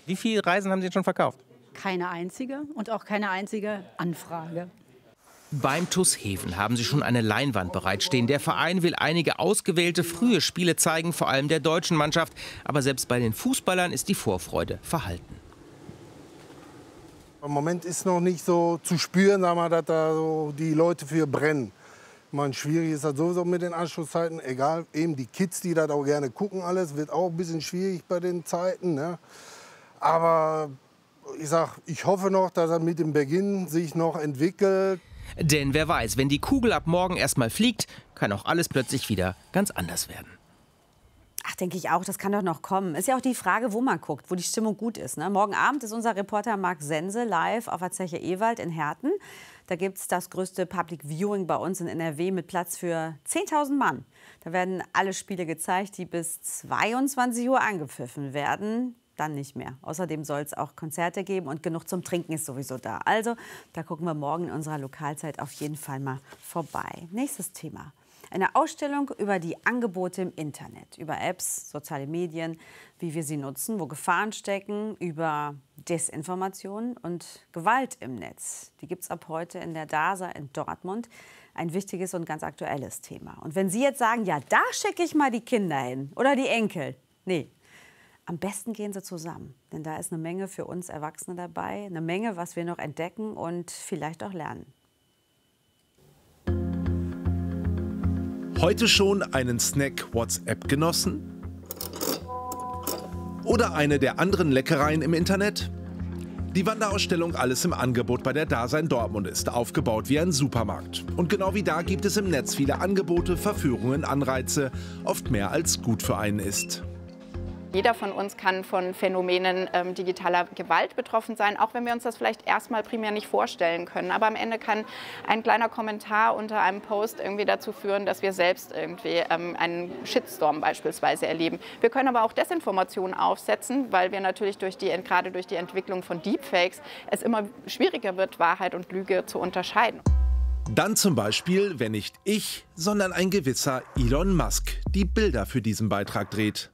Wie viele Reisen haben Sie schon verkauft? Keine einzige und auch keine einzige Anfrage. Beim TuS Heven haben sie schon eine Leinwand bereitstehen. Der Verein will einige ausgewählte frühe Spiele zeigen, vor allem der deutschen Mannschaft. Aber selbst bei den Fußballern ist die Vorfreude verhalten. Im Moment ist noch nicht so zu spüren, sagen wir, dass da so die Leute für brennen. Schwierig ist das sowieso mit den Anschlusszeiten. Egal, eben die Kids, die das auch gerne gucken, alles wird auch ein bisschen schwierig bei den Zeiten. Ne? Aber ich hoffe noch, dass er mit dem Beginn sich noch entwickelt. Denn wer weiß, wenn die Kugel ab morgen erstmal fliegt, kann auch alles plötzlich wieder ganz anders werden. Ach, denke ich auch, das kann doch noch kommen. Ist ja auch die Frage, wo man guckt, wo die Stimmung gut ist. Ne? Morgen Abend ist unser Reporter Marc Sense live auf der Zeche Ewald in Herten. Da gibt es das größte Public Viewing bei uns in NRW mit Platz für 10.000 Mann. Da werden alle Spiele gezeigt, die bis 22 Uhr angepfiffen werden. Dann nicht mehr. Außerdem soll es auch Konzerte geben und genug zum Trinken ist sowieso da. Also, da gucken wir morgen in unserer Lokalzeit auf jeden Fall mal vorbei. Nächstes Thema. Eine Ausstellung über die Angebote im Internet, über Apps, soziale Medien, wie wir sie nutzen, wo Gefahren stecken, über Desinformation und Gewalt im Netz. Die gibt es ab heute in der DASA in Dortmund. Ein wichtiges und ganz aktuelles Thema. Und wenn Sie jetzt sagen, ja, da schicke ich mal die Kinder hin oder die Enkel. Nee. Am besten gehen Sie zusammen, denn da ist eine Menge für uns Erwachsene dabei, eine Menge, was wir noch entdecken und vielleicht auch lernen. Heute schon einen Snack WhatsApp genossen? Oder eine der anderen Leckereien im Internet? Die Wanderausstellung Alles im Angebot bei der DASA in Dortmund ist aufgebaut wie ein Supermarkt. Und genau wie da gibt es im Netz viele Angebote, Verführungen, Anreize, oft mehr als gut für einen ist. Jeder von uns kann von Phänomenen digitaler Gewalt betroffen sein, auch wenn wir uns das vielleicht erstmal primär nicht vorstellen können. Aber am Ende kann ein kleiner Kommentar unter einem Post irgendwie dazu führen, dass wir selbst irgendwie einen Shitstorm beispielsweise erleben. Wir können aber auch Desinformationen aufsetzen, weil wir natürlich gerade durch die Entwicklung von Deepfakes es immer schwieriger wird, Wahrheit und Lüge zu unterscheiden. Dann zum Beispiel, wenn nicht ich, sondern ein gewisser Elon Musk die Bilder für diesen Beitrag dreht.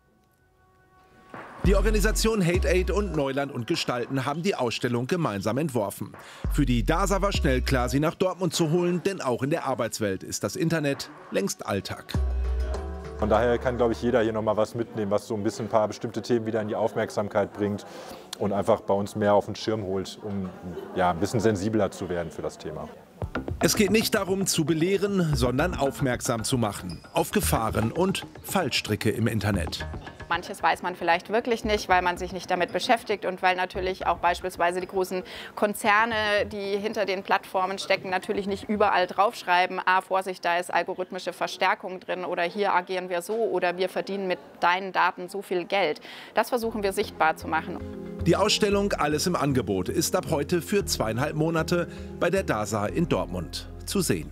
Die Organisation Hate Aid und Neuland und Gestalten haben die Ausstellung gemeinsam entworfen. Für die DASA war schnell klar, sie nach Dortmund zu holen, denn auch in der Arbeitswelt ist das Internet längst Alltag. Von daher kann, glaube ich, jeder hier noch mal was mitnehmen, was so ein bisschen ein paar bestimmte Themen wieder in die Aufmerksamkeit bringt und einfach bei uns mehr auf den Schirm holt, um ein bisschen sensibler zu werden für das Thema. Es geht nicht darum zu belehren, sondern aufmerksam zu machen auf Gefahren und Fallstricke im Internet. Manches weiß man vielleicht wirklich nicht, weil man sich nicht damit beschäftigt und weil natürlich auch beispielsweise die großen Konzerne, die hinter den Plattformen stecken, natürlich nicht überall draufschreiben, Vorsicht, da ist algorithmische Verstärkung drin oder hier agieren wir so oder wir verdienen mit deinen Daten so viel Geld. Das versuchen wir sichtbar zu machen. Die Ausstellung Alles im Angebot ist ab heute für 2,5 Monate bei der DASA in Dortmund zu sehen.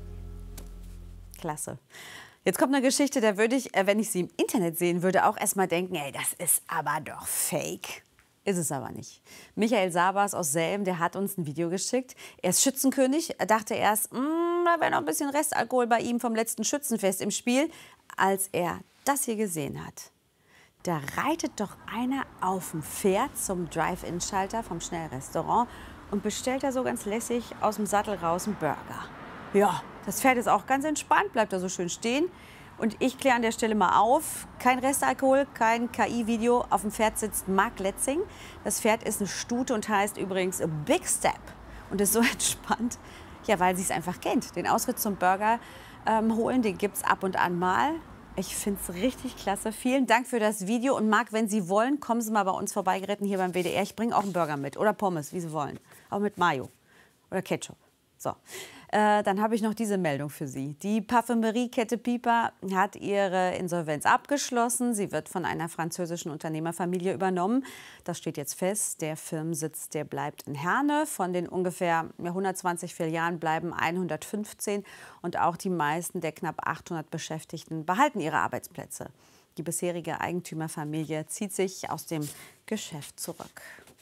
Klasse. Jetzt kommt eine Geschichte, da würde ich, wenn ich sie im Internet sehen würde, auch erst mal denken, ey, das ist aber doch fake. Ist es aber nicht. Michael Sabas aus Selm, der hat uns ein Video geschickt. Er ist Schützenkönig. Er dachte erst, da wäre noch ein bisschen Restalkohol bei ihm vom letzten Schützenfest im Spiel. Als er das hier gesehen hat, da reitet doch einer auf dem Pferd zum Drive-In-Schalter vom Schnellrestaurant und bestellt da so ganz lässig aus dem Sattel raus einen Burger. Ja, das Pferd ist auch ganz entspannt, bleibt da so schön stehen. Und ich kläre an der Stelle mal auf, kein Restalkohol, kein KI-Video. Auf dem Pferd sitzt Marc Letzing. Das Pferd ist eine Stute und heißt übrigens Big Step. Und ist so entspannt, ja, weil sie es einfach kennt. Den Ausritt zum Burger holen, den gibt es ab und an mal. Ich finde es richtig klasse. Vielen Dank für das Video. Und Marc, wenn Sie wollen, kommen Sie mal bei uns vorbeigeritten hier beim WDR. Ich bringe auch einen Burger mit oder Pommes, wie Sie wollen. Auch mit Mayo oder Ketchup. So. Dann habe ich noch diese Meldung für Sie. Die Parfümeriekette Piper hat ihre Insolvenz abgeschlossen. Sie wird von einer französischen Unternehmerfamilie übernommen. Das steht jetzt fest. Der Firmensitz, der bleibt in Herne. Von den ungefähr 120 Filialen bleiben 115. Und auch die meisten der knapp 800 Beschäftigten behalten ihre Arbeitsplätze. Die bisherige Eigentümerfamilie zieht sich aus dem Geschäft zurück.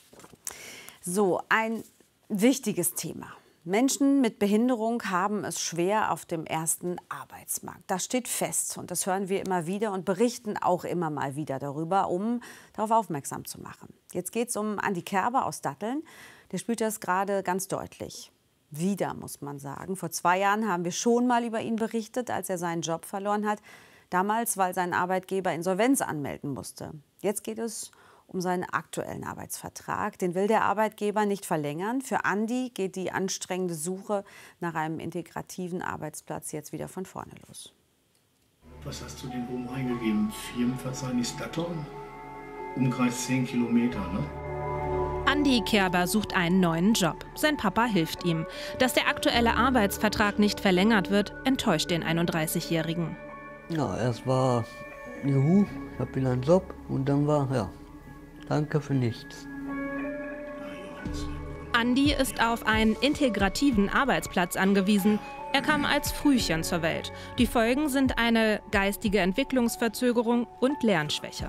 So, ein wichtiges Thema. Menschen mit Behinderung haben es schwer auf dem ersten Arbeitsmarkt. Das steht fest und das hören wir immer wieder und berichten auch immer mal wieder darüber, um darauf aufmerksam zu machen. Jetzt geht es um Andi Kerber aus Datteln. Der spürt das gerade ganz deutlich. Wieder, muss man sagen. Vor 2 Jahren haben wir schon mal über ihn berichtet, als er seinen Job verloren hat. Damals, weil sein Arbeitgeber Insolvenz anmelden musste. Jetzt geht es um seinen aktuellen Arbeitsvertrag. Den will der Arbeitgeber nicht verlängern. Für Andi geht die anstrengende Suche nach einem integrativen Arbeitsplatz jetzt wieder von vorne los. Was hast du denn oben eingegeben? Firmenverzeichnis Datteln? Umkreis 10 Kilometer, ne? Andi Kerber sucht einen neuen Job. Sein Papa hilft ihm. Dass der aktuelle Arbeitsvertrag nicht verlängert wird, enttäuscht den 31-Jährigen. Ja, erst war juhu, ich habe wieder einen Job und dann war, ja, danke für nichts. Andi ist auf einen integrativen Arbeitsplatz angewiesen. Er kam als Frühchen zur Welt. Die Folgen sind eine geistige Entwicklungsverzögerung und Lernschwäche.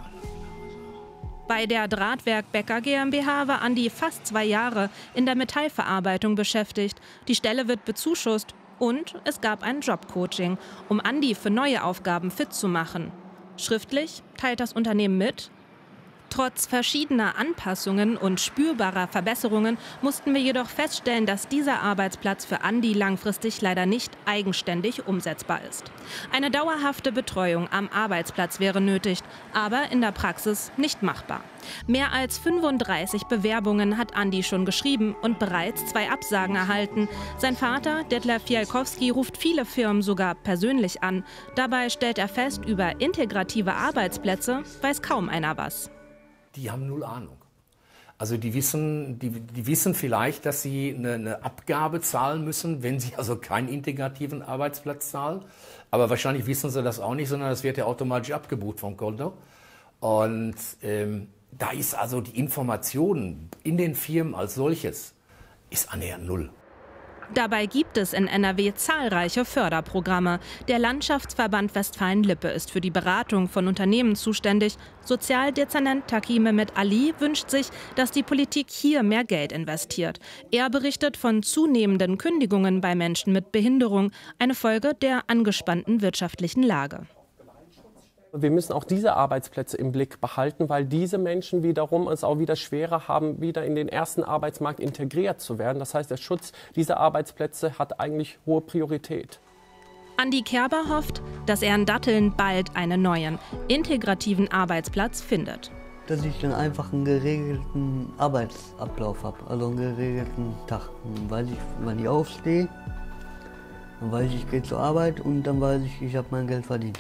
Bei der Drahtwerk Becker GmbH war Andi fast 2 Jahre in der Metallverarbeitung beschäftigt. Die Stelle wird bezuschusst und es gab ein Jobcoaching, um Andi für neue Aufgaben fit zu machen. Schriftlich teilt das Unternehmen mit: Trotz verschiedener Anpassungen und spürbarer Verbesserungen mussten wir jedoch feststellen, dass dieser Arbeitsplatz für Andi langfristig leider nicht eigenständig umsetzbar ist. Eine dauerhafte Betreuung am Arbeitsplatz wäre nötig, aber in der Praxis nicht machbar. Mehr als 35 Bewerbungen hat Andi schon geschrieben und bereits 2 Absagen erhalten. Sein Vater, Detlef Fialkowski, ruft viele Firmen sogar persönlich an. Dabei stellt er fest, über integrative Arbeitsplätze weiß kaum einer was. Die haben 0 Ahnung. Also die wissen vielleicht, dass sie eine Abgabe zahlen müssen, wenn sie also keinen integrativen Arbeitsplatz zahlen. Aber wahrscheinlich wissen sie das auch nicht, sondern das wird ja automatisch abgebucht vom Konto. Und da ist also die Information in den Firmen als solches ist annähernd 0. Dabei gibt es in NRW zahlreiche Förderprogramme. Der Landschaftsverband Westfalen-Lippe ist für die Beratung von Unternehmen zuständig. Sozialdezernent Taki Mehmet Ali wünscht sich, dass die Politik hier mehr Geld investiert. Er berichtet von zunehmenden Kündigungen bei Menschen mit Behinderung, eine Folge der angespannten wirtschaftlichen Lage. Wir müssen auch diese Arbeitsplätze im Blick behalten, weil diese Menschen wiederum es auch wieder schwerer haben, wieder in den ersten Arbeitsmarkt integriert zu werden. Das heißt, der Schutz dieser Arbeitsplätze hat eigentlich hohe Priorität. Andi Kerber hofft, dass er in Datteln bald einen neuen, integrativen Arbeitsplatz findet. Dass ich dann einfach einen geregelten Arbeitsablauf habe, also einen geregelten Tag. Dann weiß ich, wann ich aufstehe, dann weiß ich gehe zur Arbeit und dann weiß ich habe mein Geld verdient.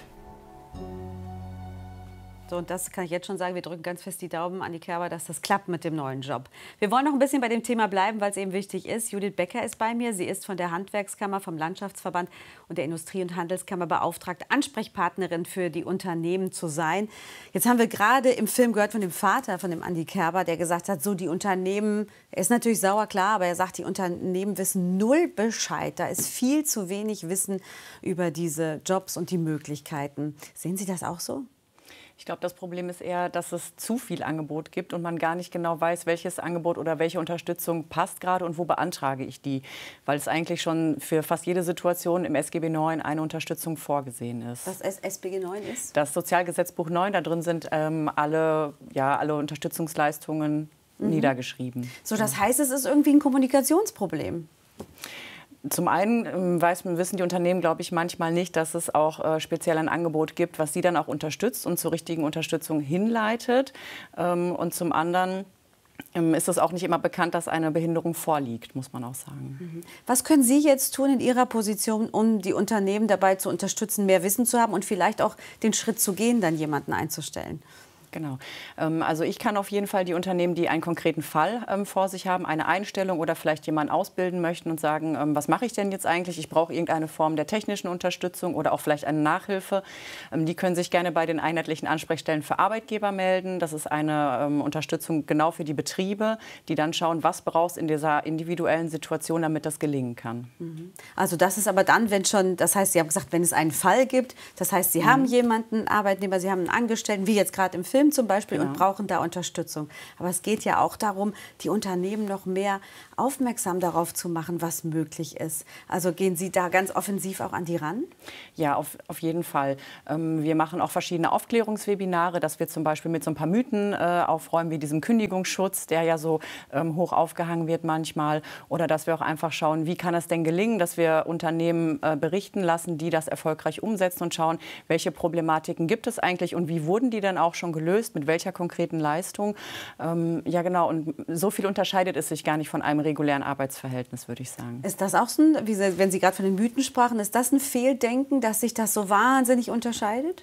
So, und das kann ich jetzt schon sagen, wir drücken ganz fest die Daumen an die Kerber, dass das klappt mit dem neuen Job. Wir wollen noch ein bisschen bei dem Thema bleiben, weil es eben wichtig ist. Judith Becker ist bei mir. Sie ist von der Handwerkskammer, vom Landschaftsverband und der Industrie- und Handelskammer beauftragt, Ansprechpartnerin für die Unternehmen zu sein. Jetzt haben wir gerade im Film gehört von dem Vater, von dem Andi Kerber, der gesagt hat, so die Unternehmen, er ist natürlich sauer, klar, aber er sagt, die Unternehmen wissen 0 Bescheid. Da ist viel zu wenig Wissen über diese Jobs und die Möglichkeiten. Sehen Sie das auch so? Ich glaube, das Problem ist eher, dass es zu viel Angebot gibt und man gar nicht genau weiß, welches Angebot oder welche Unterstützung passt gerade und wo beantrage ich die. Weil es eigentlich schon für fast jede Situation im SGB IX eine Unterstützung vorgesehen ist. Was SGB IX ist? Das Sozialgesetzbuch 9, da drin sind alle Unterstützungsleistungen niedergeschrieben. So, das heißt, es ist irgendwie ein Kommunikationsproblem. Zum einen wissen die Unternehmen, glaube ich, manchmal nicht, dass es auch speziell ein Angebot gibt, was sie dann auch unterstützt und zur richtigen Unterstützung hinleitet. Und zum anderen ist es auch nicht immer bekannt, dass eine Behinderung vorliegt, muss man auch sagen. Was können Sie jetzt tun in Ihrer Position, um die Unternehmen dabei zu unterstützen, mehr Wissen zu haben und vielleicht auch den Schritt zu gehen, dann jemanden einzustellen? Genau. Also ich kann auf jeden Fall die Unternehmen, die einen konkreten Fall vor sich haben, eine Einstellung oder vielleicht jemanden ausbilden möchten und sagen, was mache ich denn jetzt eigentlich? Ich brauche irgendeine Form der technischen Unterstützung oder auch vielleicht eine Nachhilfe. Die können sich gerne bei den einheitlichen Ansprechstellen für Arbeitgeber melden. Das ist eine Unterstützung genau für die Betriebe, die dann schauen, was brauchst in dieser individuellen Situation, damit das gelingen kann. Also das ist aber dann, wenn schon, das heißt, Sie haben gesagt, wenn es einen Fall gibt, das heißt, Sie haben jemanden, Arbeitnehmer, Sie haben einen Angestellten, wie jetzt gerade im Film, sind zum Beispiel Genau. und brauchen da Unterstützung. Aber es geht ja auch darum, die Unternehmen noch mehr aufmerksam darauf zu machen, was möglich ist. Also gehen Sie da ganz offensiv auch an die ran? Ja, auf jeden Fall. Wir machen auch verschiedene Aufklärungswebinare, dass wir zum Beispiel mit so ein paar Mythen aufräumen, wie diesem Kündigungsschutz, der ja so hoch aufgehangen wird manchmal. Oder dass wir auch einfach schauen, wie kann es denn gelingen, dass wir Unternehmen berichten lassen, die das erfolgreich umsetzen und schauen, welche Problematiken gibt es eigentlich und wie wurden die dann auch schon gelöst, mit welcher konkreten Leistung. Ja, genau. Und so viel unterscheidet es sich gar nicht von einem regulären Arbeitsverhältnis, würde ich sagen. Ist das auch so, wenn Sie gerade von den Mythen sprachen, ist das ein Fehldenken, dass sich das so wahnsinnig unterscheidet?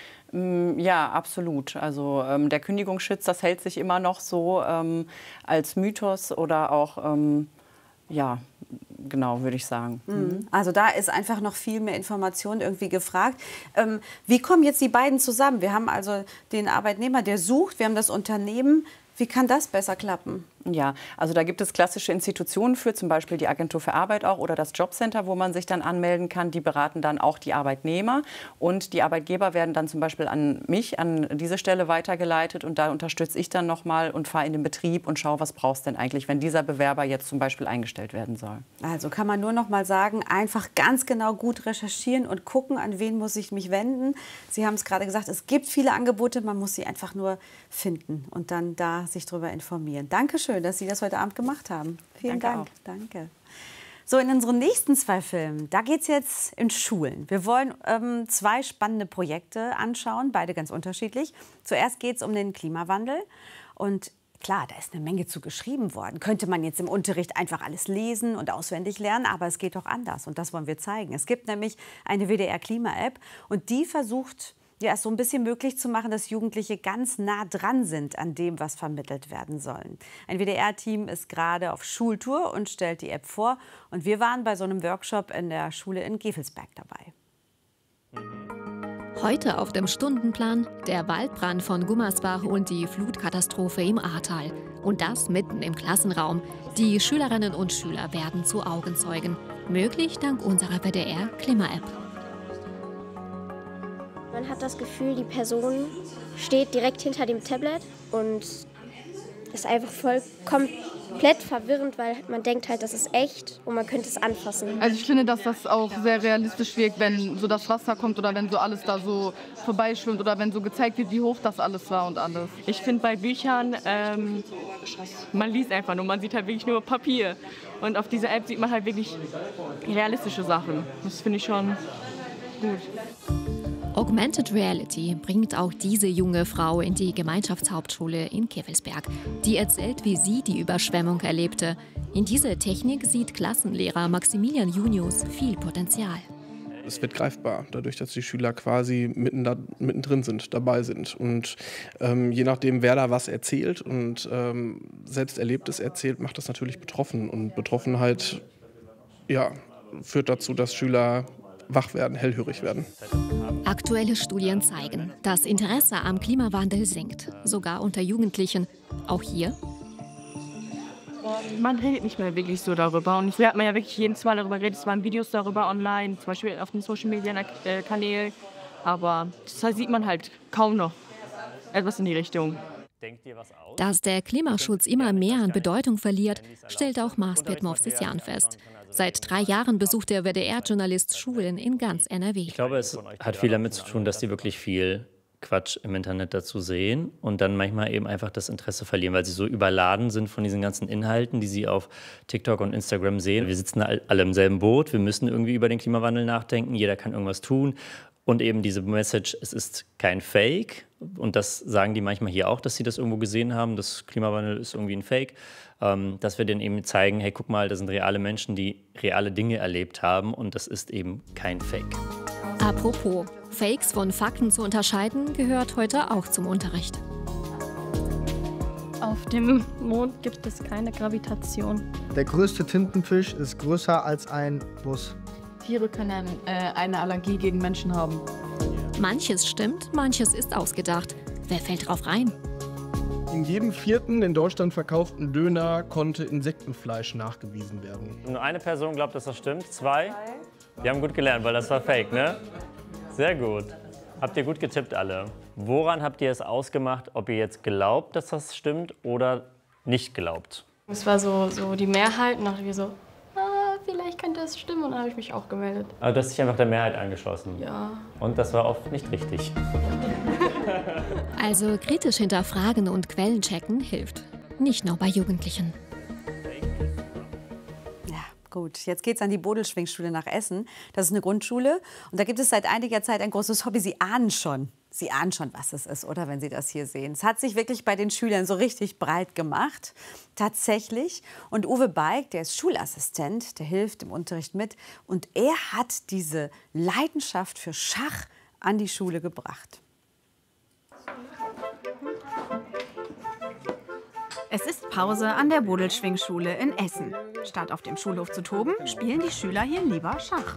Ja, absolut. Also der Kündigungsschutz, das hält sich immer noch so als Mythos oder auch, ja, genau, würde ich sagen. Also da ist einfach noch viel mehr Information irgendwie gefragt. Wie kommen jetzt die beiden zusammen? Wir haben also den Arbeitnehmer, der sucht, wir haben das Unternehmen. Wie kann das besser klappen? Ja, also da gibt es klassische Institutionen für, zum Beispiel die Agentur für Arbeit auch oder das Jobcenter, wo man sich dann anmelden kann. Die beraten dann auch die Arbeitnehmer und die Arbeitgeber werden dann zum Beispiel an mich, an diese Stelle weitergeleitet und da unterstütze ich dann nochmal und fahre in den Betrieb und schaue, was brauchst du denn eigentlich, wenn dieser Bewerber jetzt zum Beispiel eingestellt werden soll. Also kann man nur noch mal sagen, einfach ganz genau gut recherchieren und gucken, an wen muss ich mich wenden. Sie haben es gerade gesagt, es gibt viele Angebote, man muss sie einfach nur finden und dann da sich darüber informieren. Dankeschön, dass Sie das heute Abend gemacht haben. Vielen Dank. Danke. So, in unseren nächsten 2 Filmen, da geht es jetzt in Schulen. Wir wollen 2 spannende Projekte anschauen, beide ganz unterschiedlich. Zuerst geht es um den Klimawandel. Und klar, da ist eine Menge zu geschrieben worden. Könnte man jetzt im Unterricht einfach alles lesen und auswendig lernen, aber es geht auch anders. Und das wollen wir zeigen. Es gibt nämlich eine WDR-Klima-App und die versucht, ja, es so ein bisschen möglich zu machen, dass Jugendliche ganz nah dran sind an dem, was vermittelt werden soll. Ein WDR-Team ist gerade auf Schultour und stellt die App vor. Und wir waren bei so einem Workshop in der Schule in Gevelsberg dabei. Heute auf dem Stundenplan der Waldbrand von Gummersbach und die Flutkatastrophe im Ahrtal. Und das mitten im Klassenraum. Die Schülerinnen und Schüler werden zu Augenzeugen. Möglich dank unserer WDR-Klima-App. Man hat das Gefühl, die Person steht direkt hinter dem Tablet und ist einfach komplett verwirrend, weil man denkt halt, das ist echt und man könnte es anfassen. Also ich finde, dass das auch sehr realistisch wirkt, wenn so das Wasser kommt oder wenn so alles da so vorbeischwimmt oder wenn so gezeigt wird, wie hoch das alles war und alles. Ich finde bei Büchern, man liest einfach nur, man sieht halt wirklich nur Papier. Und auf dieser App sieht man halt wirklich realistische Sachen. Das finde ich schon gut. Augmented Reality bringt auch diese junge Frau in die Gemeinschaftshauptschule in Gevelsberg. Die erzählt, wie sie die Überschwemmung erlebte. In dieser Technik sieht Klassenlehrer Maximilian Junius viel Potenzial. Es wird greifbar, dadurch, dass die Schüler quasi mittendrin sind, dabei sind. Und je nachdem, wer da was erzählt und selbst Erlebtes erzählt, macht das natürlich betroffen. Und Betroffenheit führt dazu, dass Schüler wach werden, hellhörig werden. Aktuelle Studien zeigen, das Interesse am Klimawandel sinkt, sogar unter Jugendlichen. Auch hier? Man redet nicht mehr wirklich so darüber. Und früher hat man ja wirklich jedes Mal darüber geredet. Es waren Videos darüber online, zum Beispiel auf den Social-Media-Kanälen. Aber das sieht man halt kaum noch. Etwas in die Richtung. Dass der Klimaschutz immer mehr an Bedeutung verliert, stellt auch Marsbet Movsisyan fest. Seit 3 Jahren besucht der WDR-Journalist Schulen in ganz NRW. Ich glaube, es hat viel damit zu tun, dass die wirklich viel Quatsch im Internet dazu sehen und dann manchmal eben einfach das Interesse verlieren, weil sie so überladen sind von diesen ganzen Inhalten, die sie auf TikTok und Instagram sehen. Wir sitzen alle im selben Boot, wir müssen irgendwie über den Klimawandel nachdenken, jeder kann irgendwas tun. Und eben diese Message, es ist kein Fake. Und das sagen die manchmal hier auch, dass sie das irgendwo gesehen haben. Das Klimawandel ist irgendwie ein Fake. Dass wir denen eben zeigen, hey, guck mal, das sind reale Menschen, die reale Dinge erlebt haben. Und das ist eben kein Fake. Apropos, Fakes von Fakten zu unterscheiden, gehört heute auch zum Unterricht. Auf dem Mond gibt es keine Gravitation. Der größte Tintenfisch ist größer als ein Bus. Tiere können eine Allergie gegen Menschen haben. Manches stimmt, manches ist ausgedacht. Wer fällt drauf rein? In jedem 4. in Deutschland verkauften Döner konnte Insektenfleisch nachgewiesen werden. Nur eine Person glaubt, dass das stimmt. 2? Die haben gut gelernt, weil das war Fake, ne? Sehr gut. Habt ihr gut getippt alle. Woran habt ihr es ausgemacht, ob ihr jetzt glaubt, dass das stimmt oder nicht glaubt? Es war so die Mehrheit und dachte ich so, vielleicht könnte es stimmen. Und dann habe ich mich auch gemeldet. Aber du hast dich einfach der Mehrheit angeschlossen. Ja. Und das war oft nicht richtig. Also kritisch hinterfragen und Quellen checken hilft. Nicht nur bei Jugendlichen. Gut, jetzt geht's an die Bodelschwingschule nach Essen. Das ist eine Grundschule und da gibt es seit einiger Zeit ein großes Hobby. Sie ahnen schon, was es ist, oder, wenn Sie das hier sehen. Es hat sich wirklich bei den Schülern so richtig breit gemacht, tatsächlich. Und Uwe Beig, der ist Schulassistent, der hilft im Unterricht mit. Und er hat diese Leidenschaft für Schach an die Schule gebracht. Es ist Pause an der Bodelschwingschule in Essen. Statt auf dem Schulhof zu toben, spielen die Schüler hier lieber Schach.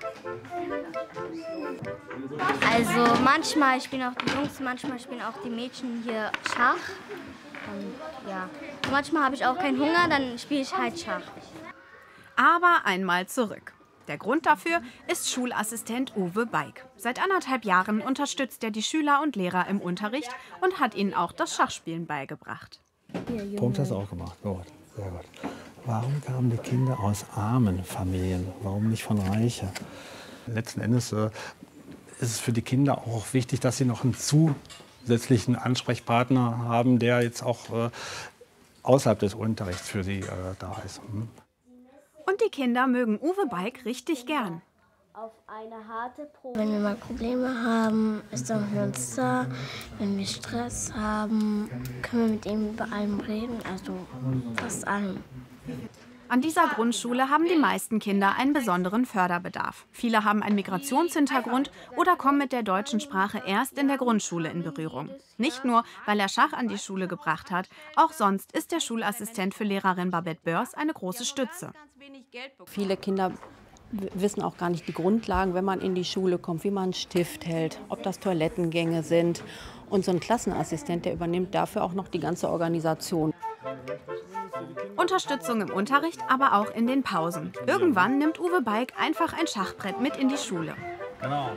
Also manchmal spielen auch die Jungs, manchmal spielen auch die Mädchen hier Schach. Und ja, manchmal habe ich auch keinen Hunger, dann spiele ich halt Schach. Aber einmal zurück. Der Grund dafür ist Schulassistent Uwe Beig. Seit 1,5 Jahren unterstützt er die Schüler und Lehrer im Unterricht und hat ihnen auch das Schachspielen beigebracht. Punkt hast du auch gemacht. Gut, sehr gut. Warum kamen die Kinder aus armen Familien? Warum nicht von reichen? Letzten Endes ist es für die Kinder auch wichtig, dass sie noch einen zusätzlichen Ansprechpartner haben, der jetzt auch außerhalb des Unterrichts für sie da ist. Und die Kinder mögen Uwe Beig richtig gern. Auf eine harte Probe. Wenn wir mal Probleme haben, ist er für uns da. Wenn wir Stress haben, können wir mit ihm über allem reden, also fast allem. An dieser Grundschule haben die meisten Kinder einen besonderen Förderbedarf. Viele haben einen Migrationshintergrund oder kommen mit der deutschen Sprache erst in der Grundschule in Berührung. Nicht nur, weil er Schach an die Schule gebracht hat, auch sonst ist der Schulassistent für Lehrerin Babette Börs eine große Stütze. Viele Kinder wissen auch gar nicht die Grundlagen, wenn man in die Schule kommt, wie man einen Stift hält, ob das Toilettengänge sind. Und so ein Klassenassistent, der übernimmt dafür auch noch die ganze Organisation. Unterstützung im Unterricht, aber auch in den Pausen. Irgendwann nimmt Uwe Beig einfach ein Schachbrett mit in die Schule. Genau.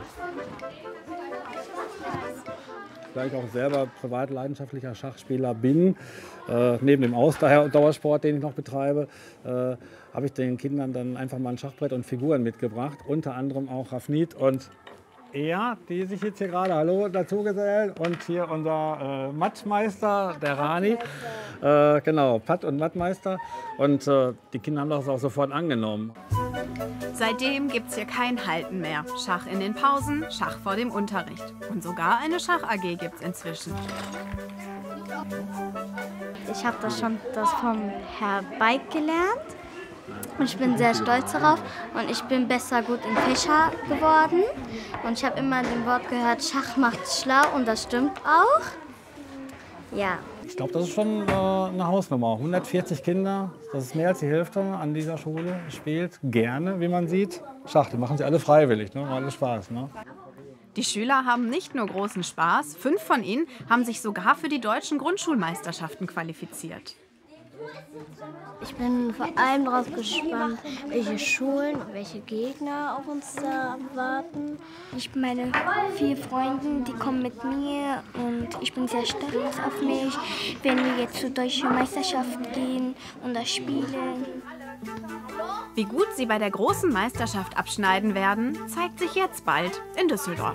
Da ich auch selber privat leidenschaftlicher Schachspieler bin, neben dem Ausdauersport, den ich noch betreibe, habe ich den Kindern dann einfach mal ein Schachbrett und Figuren mitgebracht. Unter anderem auch Rafnit und Ea, die sich jetzt hier gerade dazugesellt. Und hier unser Mattmeister, der Rani. Genau, Patt- und Mattmeister. Und die Kinder haben das auch sofort angenommen. Seitdem gibt's hier kein Halten mehr. Schach in den Pausen, Schach vor dem Unterricht. Und sogar eine Schach-AG gibt's inzwischen. Ich habe das vom Herr Beig gelernt. Und ich bin sehr stolz darauf und ich bin besser gut in Fächer geworden. Und ich habe immer den Wort gehört, Schach macht schlau, und das stimmt auch. Ja. Ich glaube, das ist schon eine Hausnummer. 140 Kinder, das ist mehr als die Hälfte an dieser Schule, spielt gerne, wie man sieht, Schach. Die machen sie alle freiwillig, ne? Alle Spaß. Ne? Die Schüler haben nicht nur großen Spaß, 5 von ihnen haben sich sogar für die deutschen Grundschulmeisterschaften qualifiziert. Ich bin vor allem darauf gespannt, welche Schulen und welche Gegner auf uns da warten. Meine 4 Freunde, die kommen mit mir und ich bin sehr stolz auf mich, wenn wir jetzt zur deutschen Meisterschaft gehen und da spielen. Wie gut sie bei der großen Meisterschaft abschneiden werden, zeigt sich jetzt bald in Düsseldorf.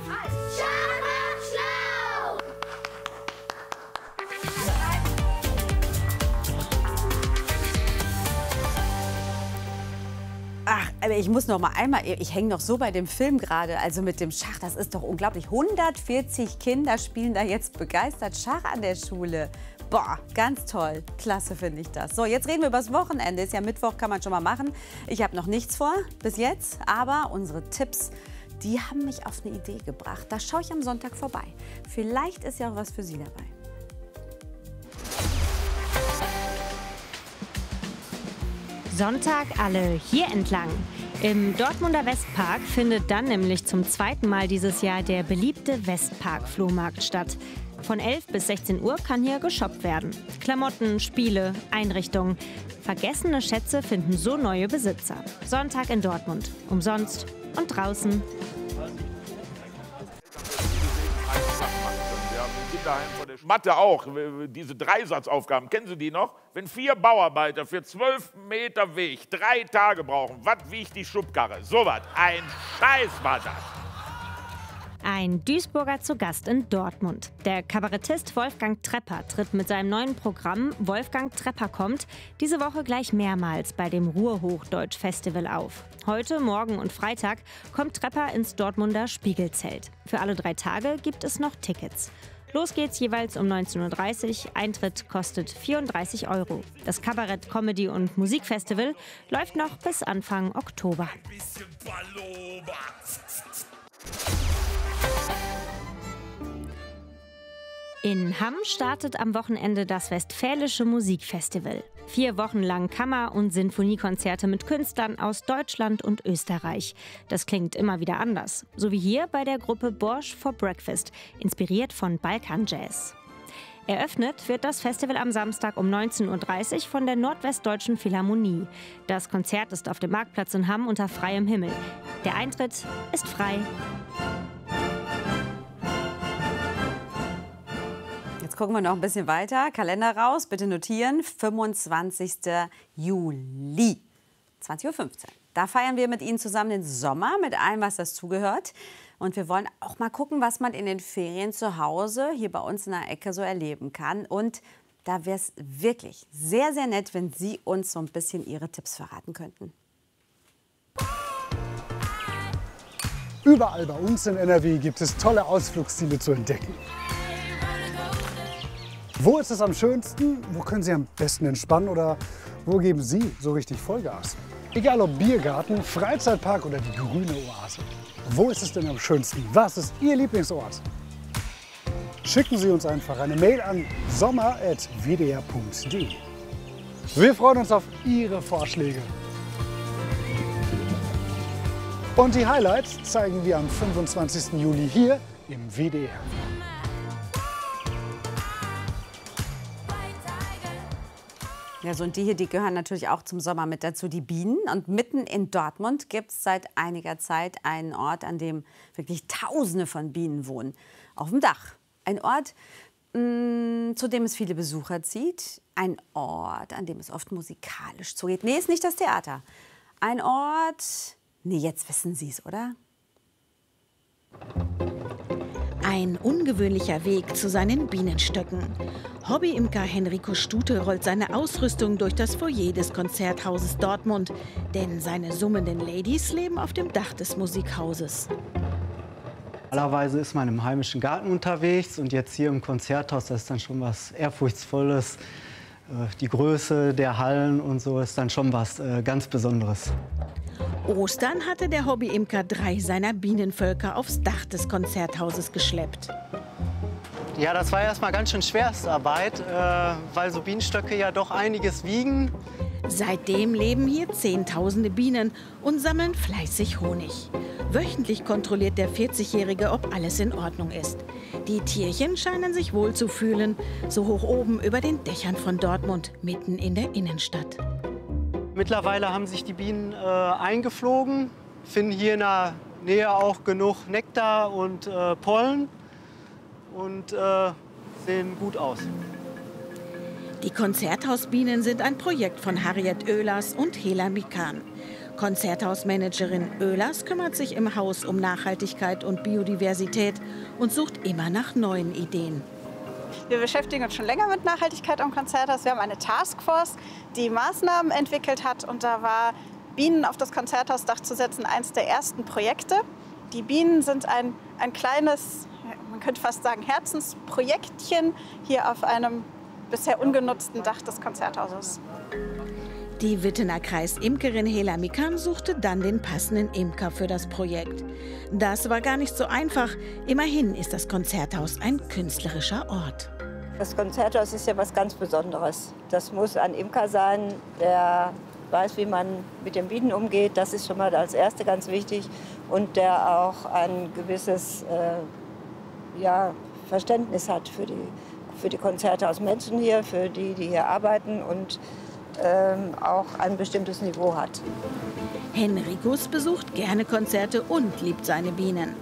Ach, aber ich muss noch mal einmal, ich hänge noch so bei dem Film gerade, also mit dem Schach, das ist doch unglaublich. 140 Kinder spielen da jetzt begeistert Schach an der Schule. Boah, ganz toll. Klasse finde ich das. So, jetzt reden wir über das Wochenende. Ist ja Mittwoch, kann man schon mal machen. Ich habe noch nichts vor bis jetzt, aber unsere Tipps, die haben mich auf eine Idee gebracht. Da schaue ich am Sonntag vorbei. Vielleicht ist ja auch was für Sie dabei. Sonntag alle hier entlang. Im Dortmunder Westpark findet dann nämlich zum 2. Mal dieses Jahr der beliebte Westpark-Flohmarkt statt. Von 11 bis 16 Uhr kann hier geshoppt werden. Klamotten, Spiele, Einrichtungen. Vergessene Schätze finden so neue Besitzer. Sonntag in Dortmund. Umsonst und draußen. daheim vor der Mathe auch, diese Dreisatzaufgaben, kennen Sie die noch? Wenn 4 Bauarbeiter für 12 Meter Weg 3 Tage brauchen, was wiegt die Schubkarre? Sowas, ein Scheiß war das. Ein Duisburger zu Gast in Dortmund. Der Kabarettist Wolfgang Trepper tritt mit seinem neuen Programm Wolfgang Trepper kommt diese Woche gleich mehrmals bei dem Ruhrhochdeutsch-Festival auf. Heute, morgen und Freitag kommt Trepper ins Dortmunder Spiegelzelt. Für alle 3 Tage gibt es noch Tickets. Los geht's jeweils um 19:30 Uhr. Eintritt kostet 34 €. Das Kabarett-, Comedy- und Musikfestival läuft noch bis Anfang Oktober. In Hamm startet am Wochenende das Westfälische Musikfestival. 4 Wochen lang Kammer- und Sinfoniekonzerte mit Künstlern aus Deutschland und Österreich. Das klingt immer wieder anders. So wie hier bei der Gruppe Borsch for Breakfast, inspiriert von Balkan Jazz. Eröffnet wird das Festival am Samstag um 19:30 Uhr von der Nordwestdeutschen Philharmonie. Das Konzert ist auf dem Marktplatz in Hamm unter freiem Himmel. Der Eintritt ist frei. Jetzt gucken wir noch ein bisschen weiter. Kalender raus, bitte notieren. 25. Juli, 20:15 Uhr. Da feiern wir mit Ihnen zusammen den Sommer mit allem, was dazugehört. Und wir wollen auch mal gucken, was man in den Ferien zu Hause hier bei uns in der Ecke so erleben kann. Und da wäre es wirklich sehr, sehr nett, wenn Sie uns so ein bisschen Ihre Tipps verraten könnten. Überall bei uns in NRW gibt es tolle Ausflugsziele zu entdecken. Wo ist es am schönsten? Wo können Sie am besten entspannen? Oder wo geben Sie so richtig Vollgas? Egal ob Biergarten, Freizeitpark oder die grüne Oase. Wo ist es denn am schönsten? Was ist Ihr Lieblingsort? Schicken Sie uns einfach eine Mail an sommer@wdr.de. Wir freuen uns auf Ihre Vorschläge. Und die Highlights zeigen wir am 25. Juli hier im WDR. Ja, so und die hier, die gehören natürlich auch zum Sommer mit dazu, die Bienen. Und mitten in Dortmund gibt es seit einiger Zeit einen Ort, an dem wirklich Tausende von Bienen wohnen. Auf dem Dach. Ein Ort, zu dem es viele Besucher zieht. Ein Ort, an dem es oft musikalisch zugeht. Nee, ist nicht das Theater. Ein Ort... Nee, jetzt wissen Sie es, oder? Ein ungewöhnlicher Weg zu seinen Bienenstöcken. Hobbyimker Henrico Stute rollt seine Ausrüstung durch das Foyer des Konzerthauses Dortmund. Denn seine summenden Ladies leben auf dem Dach des Musikhauses. Normalerweise ist man im heimischen Garten unterwegs und jetzt hier im Konzerthaus, das ist dann schon was Ehrfurchtsvolles. Die Größe der Hallen und so ist dann schon was ganz Besonderes. Ostern hatte der Hobbyimker 3 seiner Bienenvölker aufs Dach des Konzerthauses geschleppt. Ja, das war erstmal ganz schön Schwerstarbeit, weil so Bienenstöcke ja doch einiges wiegen. Seitdem leben hier Zehntausende Bienen und sammeln fleißig Honig. Wöchentlich kontrolliert der 40-Jährige, ob alles in Ordnung ist. Die Tierchen scheinen sich wohl zu fühlen, so hoch oben über den Dächern von Dortmund, mitten in der Innenstadt. Mittlerweile haben sich die Bienen eingeflogen, finden hier in der Nähe auch genug Nektar und Pollen und sehen gut aus. Die Konzerthausbienen sind ein Projekt von Harriet Oehlers und Hela Mikan. Konzerthausmanagerin Oehlers kümmert sich im Haus um Nachhaltigkeit und Biodiversität und sucht immer nach neuen Ideen. Wir beschäftigen uns schon länger mit Nachhaltigkeit am Konzerthaus. Wir haben eine Taskforce, die Maßnahmen entwickelt hat. Und da war Bienen auf das Konzerthausdach zu setzen eines der ersten Projekte. Die Bienen sind ein kleines, man könnte fast sagen, Herzensprojektchen hier auf einem bisher ungenutzten Dach des Konzerthauses. Die Wittener Kreisimkerin Hela Mikan suchte dann den passenden Imker für das Projekt. Das war gar nicht so einfach. Immerhin ist das Konzerthaus ein künstlerischer Ort. Das Konzerthaus ist ja was ganz Besonderes. Das muss ein Imker sein, der weiß, wie man mit den Bienen umgeht. Das ist schon mal als Erste ganz wichtig. Und der auch ein gewisses Verständnis hat für die Konzerthausmenschen hier, für die hier arbeiten und auch ein bestimmtes Niveau hat. Henricus besucht gerne Konzerte und liebt seine Bienen.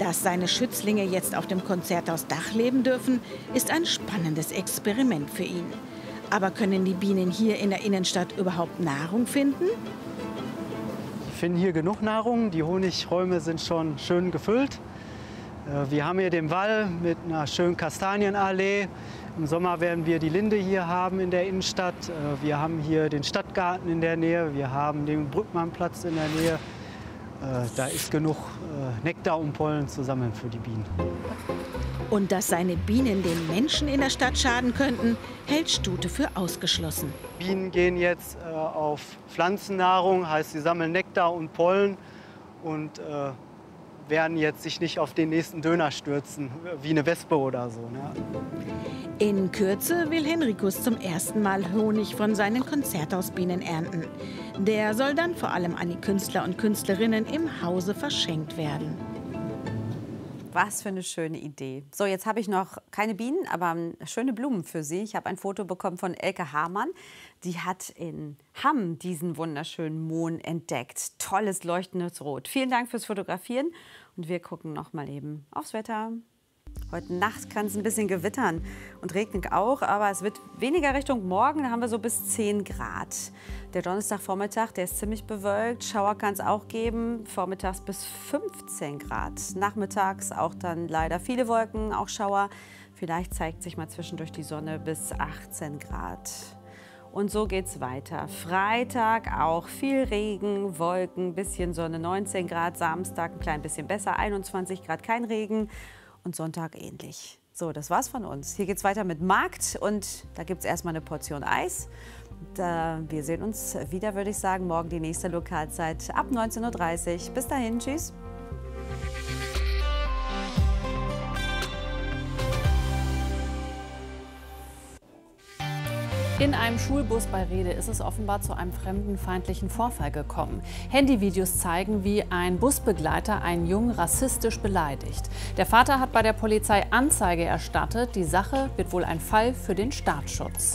Dass seine Schützlinge jetzt auf dem Konzerthausdach leben dürfen, ist ein spannendes Experiment für ihn. Aber können die Bienen hier in der Innenstadt überhaupt Nahrung finden? Wir finden hier genug Nahrung. Die Honigräume sind schon schön gefüllt. Wir haben hier den Wall mit einer schönen Kastanienallee. Im Sommer werden wir die Linde hier haben in der Innenstadt. Wir haben hier den Stadtgarten in der Nähe. Wir haben den Brückmannplatz in der Nähe. Da ist genug Nektar und Pollen zu sammeln für die Bienen. Und dass seine Bienen den Menschen in der Stadt schaden könnten, hält Stute für ausgeschlossen. Bienen gehen jetzt auf Pflanzennahrung, heißt, sie sammeln Nektar und Pollen und werden jetzt sich nicht auf den nächsten Döner stürzen, wie eine Wespe oder so. Ne? In Kürze will Henrikus zum ersten Mal Honig von seinen Konzerthausbienen ernten. Der soll dann vor allem an die Künstler und Künstlerinnen im Hause verschenkt werden. Was für eine schöne Idee. So, jetzt habe ich noch keine Bienen, aber schöne Blumen für Sie. Ich habe ein Foto bekommen von Elke Hamann. Die hat in Hamm diesen wunderschönen Mohn entdeckt. Tolles leuchtendes Rot. Vielen Dank fürs Fotografieren. Und wir gucken noch mal eben aufs Wetter. Heute Nacht kann es ein bisschen gewittern und regnen auch, aber es wird weniger Richtung Morgen. Da haben wir so bis 10 Grad. Der Donnerstagvormittag, der ist ziemlich bewölkt. Schauer kann es auch geben, vormittags bis 15 Grad. Nachmittags auch dann leider viele Wolken, auch Schauer. Vielleicht zeigt sich mal zwischendurch die Sonne bis 18 Grad. Und so geht's weiter. Freitag auch viel Regen, Wolken, bisschen Sonne, 19 Grad. Samstag ein klein bisschen besser, 21 Grad, kein Regen. Und Sonntag ähnlich. So, das war's von uns. Hier geht's weiter mit Markt und da gibt's erstmal eine Portion Eis. Wir sehen uns wieder, würde ich sagen, morgen die nächste Lokalzeit ab 19:30 Uhr. Bis dahin, tschüss. In einem Schulbus bei Rede ist es offenbar zu einem fremdenfeindlichen Vorfall gekommen. Handyvideos zeigen, wie ein Busbegleiter einen Jungen rassistisch beleidigt. Der Vater hat bei der Polizei Anzeige erstattet. Die Sache wird wohl ein Fall für den Staatsschutz.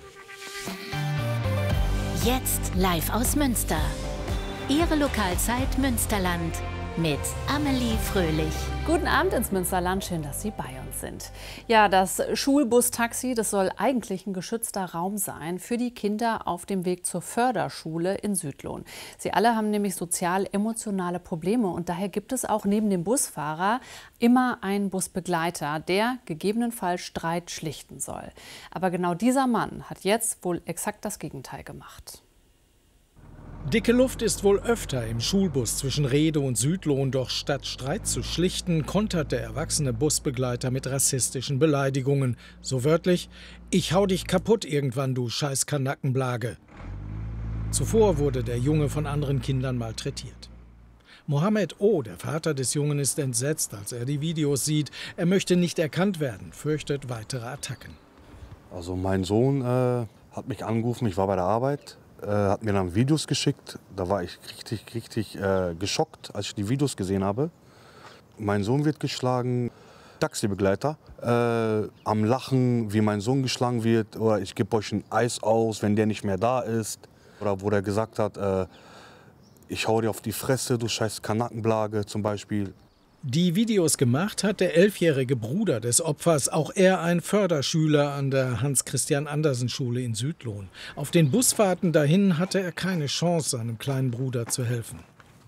Jetzt live aus Münster. Ihre Lokalzeit Münsterland mit Amelie Fröhlich. Guten Abend ins Münsterland, schön, dass Sie bei uns sind. Ja, das Schulbus-Taxi, das soll eigentlich ein geschützter Raum sein für die Kinder auf dem Weg zur Förderschule in Südlohn. Sie alle haben nämlich sozial-emotionale Probleme und daher gibt es auch neben dem Busfahrer immer einen Busbegleiter, der gegebenenfalls Streit schlichten soll. Aber genau dieser Mann hat jetzt wohl exakt das Gegenteil gemacht. Dicke Luft ist wohl öfter im Schulbus zwischen Rede und Südlohn, doch statt Streit zu schlichten, kontert der erwachsene Busbegleiter mit rassistischen Beleidigungen. So wörtlich: Ich hau dich kaputt irgendwann, du scheiß Kanackenblage. Zuvor wurde der Junge von anderen Kindern malträtiert. Mohammed O., der Vater des Jungen, ist entsetzt, als er die Videos sieht. Er möchte nicht erkannt werden, fürchtet weitere Attacken. Also mein Sohn hat mich angerufen, ich war bei der Arbeit. Hat mir dann Videos geschickt. Da war ich richtig geschockt, als ich die Videos gesehen habe. Mein Sohn wird geschlagen, Taxibegleiter, am Lachen, wie mein Sohn geschlagen wird. Oder ich gebe euch ein Eis aus, wenn der nicht mehr da ist. Oder wo der gesagt hat, ich hau dir auf die Fresse, du scheiß Kanackenblage zum Beispiel. Die Videos gemacht hat der 11-jährige Bruder des Opfers, auch er ein Förderschüler an der Hans-Christian-Andersen-Schule in Südlohn. Auf den Busfahrten dahin hatte er keine Chance, seinem kleinen Bruder zu helfen.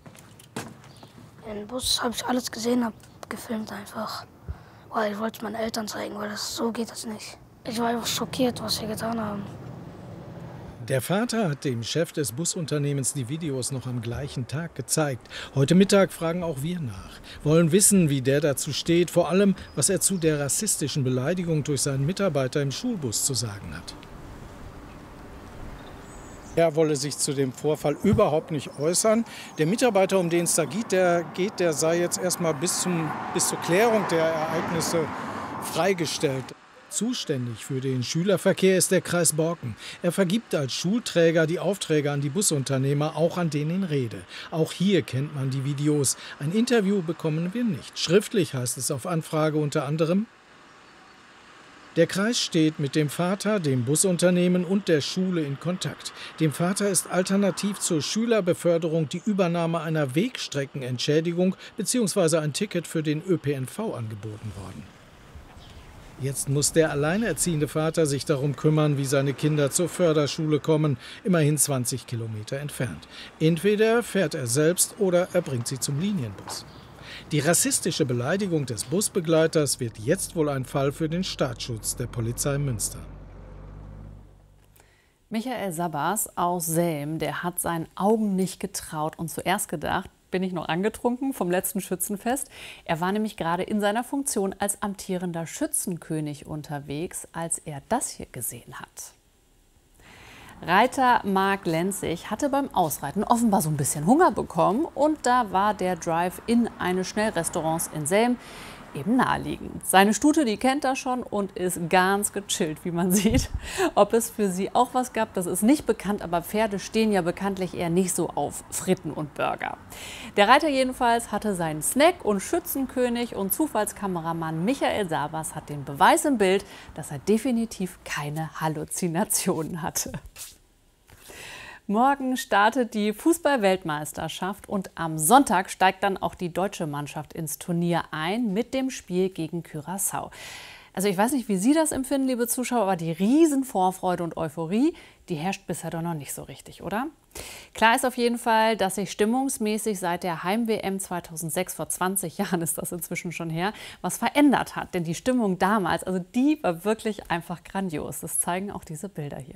Im Bus habe ich alles gesehen, habe gefilmt einfach. Weil ich wollte es meinen Eltern zeigen, weil so geht das nicht. Ich war einfach schockiert, was sie getan haben. Der Vater hat dem Chef des Busunternehmens die Videos noch am gleichen Tag gezeigt. Heute Mittag fragen auch wir nach, wollen wissen, wie der dazu steht, vor allem, was er zu der rassistischen Beleidigung durch seinen Mitarbeiter im Schulbus zu sagen hat. Er wolle sich zu dem Vorfall überhaupt nicht äußern. Der Mitarbeiter, um den es da geht, der sei jetzt erstmal bis zur Klärung der Ereignisse freigestellt. Zuständig für den Schülerverkehr ist der Kreis Borken. Er vergibt als Schulträger die Aufträge an die Busunternehmer, auch an denen in Rede. Auch hier kennt man die Videos. Ein Interview bekommen wir nicht. Schriftlich heißt es auf Anfrage unter anderem: Der Kreis steht mit dem Vater, dem Busunternehmen und der Schule in Kontakt. Dem Vater ist alternativ zur Schülerbeförderung die Übernahme einer Wegstreckenentschädigung bzw. ein Ticket für den ÖPNV angeboten worden. Jetzt muss der alleinerziehende Vater sich darum kümmern, wie seine Kinder zur Förderschule kommen, immerhin 20 Kilometer entfernt. Entweder fährt er selbst oder er bringt sie zum Linienbus. Die rassistische Beleidigung des Busbegleiters wird jetzt wohl ein Fall für den Staatsschutz der Polizei Münster. Michael Sabas aus Selm, der hat seinen Augen nicht getraut und zuerst gedacht, bin ich noch angetrunken vom letzten Schützenfest. Er war nämlich gerade in seiner Funktion als amtierender Schützenkönig unterwegs, als er das hier gesehen hat. Reiter Marc Lenzig hatte beim Ausreiten offenbar so ein bisschen Hunger bekommen und da war der Drive in eines Schnellrestaurants in Selm eben naheliegend. Seine Stute, die kennt er schon und ist ganz gechillt, wie man sieht. Ob es für sie auch was gab, das ist nicht bekannt, aber Pferde stehen ja bekanntlich eher nicht so auf Fritten und Burger. Der Reiter jedenfalls hatte seinen Snack und Schützenkönig und Zufallskameramann Michael Sabas hat den Beweis im Bild, dass er definitiv keine Halluzinationen hatte. Morgen startet die Fußball-Weltmeisterschaft und am Sonntag steigt dann auch die deutsche Mannschaft ins Turnier ein mit dem Spiel gegen Curaçao. Also ich weiß nicht, wie Sie das empfinden, liebe Zuschauer, aber die Riesenvorfreude und Euphorie, die herrscht bisher doch noch nicht so richtig, oder? Klar ist auf jeden Fall, dass sich stimmungsmäßig seit der Heim-WM 2006, vor 20 Jahren ist das inzwischen schon her, was verändert hat. Denn die Stimmung damals, also die war wirklich einfach grandios. Das zeigen auch diese Bilder hier.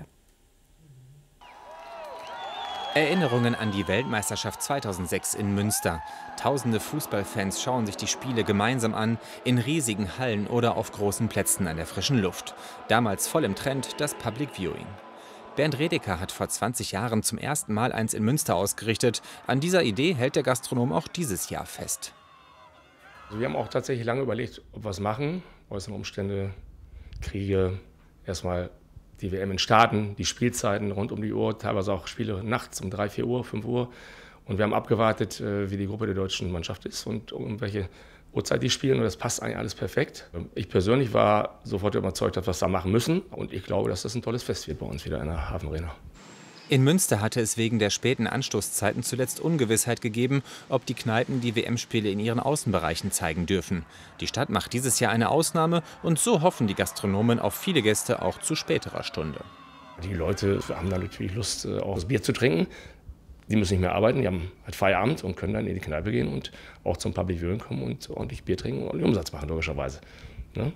Erinnerungen an die Weltmeisterschaft 2006 in Münster. Tausende Fußballfans schauen sich die Spiele gemeinsam an, in riesigen Hallen oder auf großen Plätzen an der frischen Luft. Damals voll im Trend das Public Viewing. Bernd Redeker hat vor 20 Jahren zum ersten Mal eins in Münster ausgerichtet. An dieser Idee hält der Gastronom auch dieses Jahr fest. Also wir haben auch tatsächlich lange überlegt, ob wir es machen. Äußere Umstände, Kriege, erstmal die WM in Staaten, die Spielzeiten rund um die Uhr, teilweise auch Spiele nachts um 3, 4 Uhr, 5 Uhr. Und wir haben abgewartet, wie die Gruppe der deutschen Mannschaft ist und um welche Uhrzeit die spielen. Und das passt eigentlich alles perfekt. Ich persönlich war sofort überzeugt, dass wir es da machen müssen. Und ich glaube, dass das ein tolles Fest wird bei uns wieder in der Hafenarena. In Münster hatte es wegen der späten Anstoßzeiten zuletzt Ungewissheit gegeben, ob die Kneipen die WM-Spiele in ihren Außenbereichen zeigen dürfen. Die Stadt macht dieses Jahr eine Ausnahme und so hoffen die Gastronomen auf viele Gäste auch zu späterer Stunde. Die Leute haben dann natürlich Lust, auch das Bier zu trinken. Die müssen nicht mehr arbeiten, die haben halt Feierabend und können dann in die Kneipe gehen und auch zum Public Viewing kommen und ordentlich Bier trinken und Umsatz machen, logischerweise. Ne?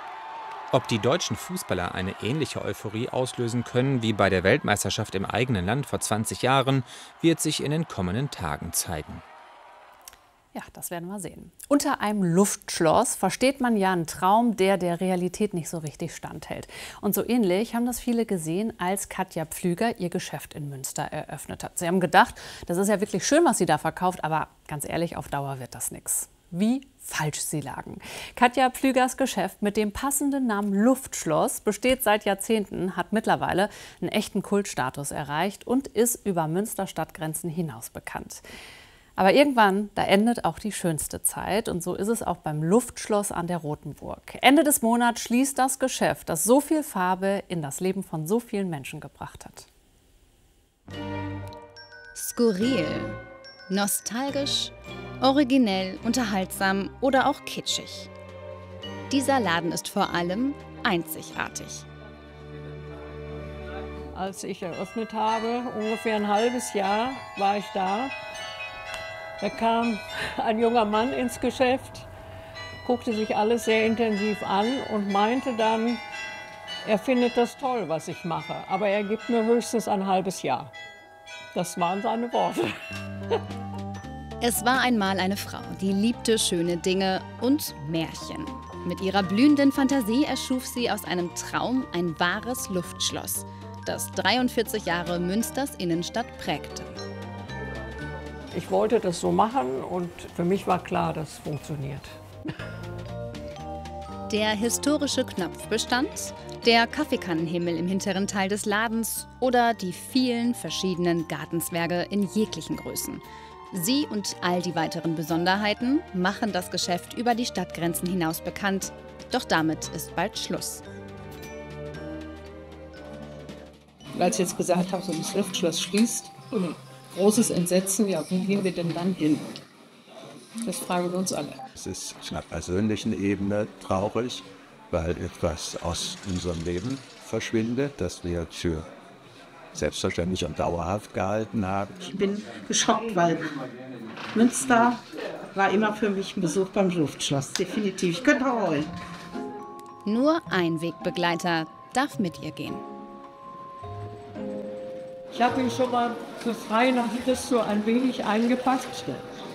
Ob die deutschen Fußballer eine ähnliche Euphorie auslösen können wie bei der Weltmeisterschaft im eigenen Land vor 20 Jahren, wird sich in den kommenden Tagen zeigen. Ja, das werden wir sehen. Unter einem Luftschloss versteht man ja einen Traum, der der Realität nicht so richtig standhält. Und so ähnlich haben das viele gesehen, als Katja Pflüger ihr Geschäft in Münster eröffnet hat. Sie haben gedacht, das ist ja wirklich schön, was sie da verkauft, aber ganz ehrlich, auf Dauer wird das nichts. Wie falsch sie lagen. Katja Pflügers Geschäft mit dem passenden Namen Luftschloss besteht seit Jahrzehnten, hat mittlerweile einen echten Kultstatus erreicht und ist über Münster Stadtgrenzen hinaus bekannt. Aber irgendwann, da endet auch die schönste Zeit und so ist es auch beim Luftschloss an der Rotenburg. Ende des Monats schließt das Geschäft, das so viel Farbe in das Leben von so vielen Menschen gebracht hat. Skurril, nostalgisch, originell, unterhaltsam oder auch kitschig. Dieser Laden ist vor allem einzigartig. Als ich eröffnet habe, ungefähr ein halbes Jahr war ich da. Da kam ein junger Mann ins Geschäft, guckte sich alles sehr intensiv an und meinte dann, er findet das toll, was ich mache, aber er gibt mir höchstens ein halbes Jahr. Das waren seine Worte. Es war einmal eine Frau, die liebte schöne Dinge und Märchen. Mit ihrer blühenden Fantasie erschuf sie aus einem Traum ein wahres Luftschloss, das 43 Jahre Münsters Innenstadt prägte. Ich wollte das so machen und für mich war klar, das funktioniert. Der historische Knopfbestand, der Kaffeekannenhimmel im hinteren Teil des Ladens oder die vielen verschiedenen Gartenzwerge in jeglichen Größen. Sie und all die weiteren Besonderheiten machen das Geschäft über die Stadtgrenzen hinaus bekannt. Doch damit ist bald Schluss. Und als ich jetzt gesagt habe, so das Luftschloss schließt, und großes Entsetzen, ja, wo gehen wir denn dann hin? Das fragen wir uns alle. Es ist auf einer persönlichen Ebene traurig, weil etwas aus unserem Leben verschwindet, das wir für selbstverständlich und dauerhaft gehalten haben. Ich bin geschockt, weil Münster war immer für mich ein Besuch beim Luftschloss. Definitiv. Ich könnte heulen. Nur ein Wegbegleiter darf mit ihr gehen. Ich habe ihn schon mal für Weihnachten so ein wenig eingepackt.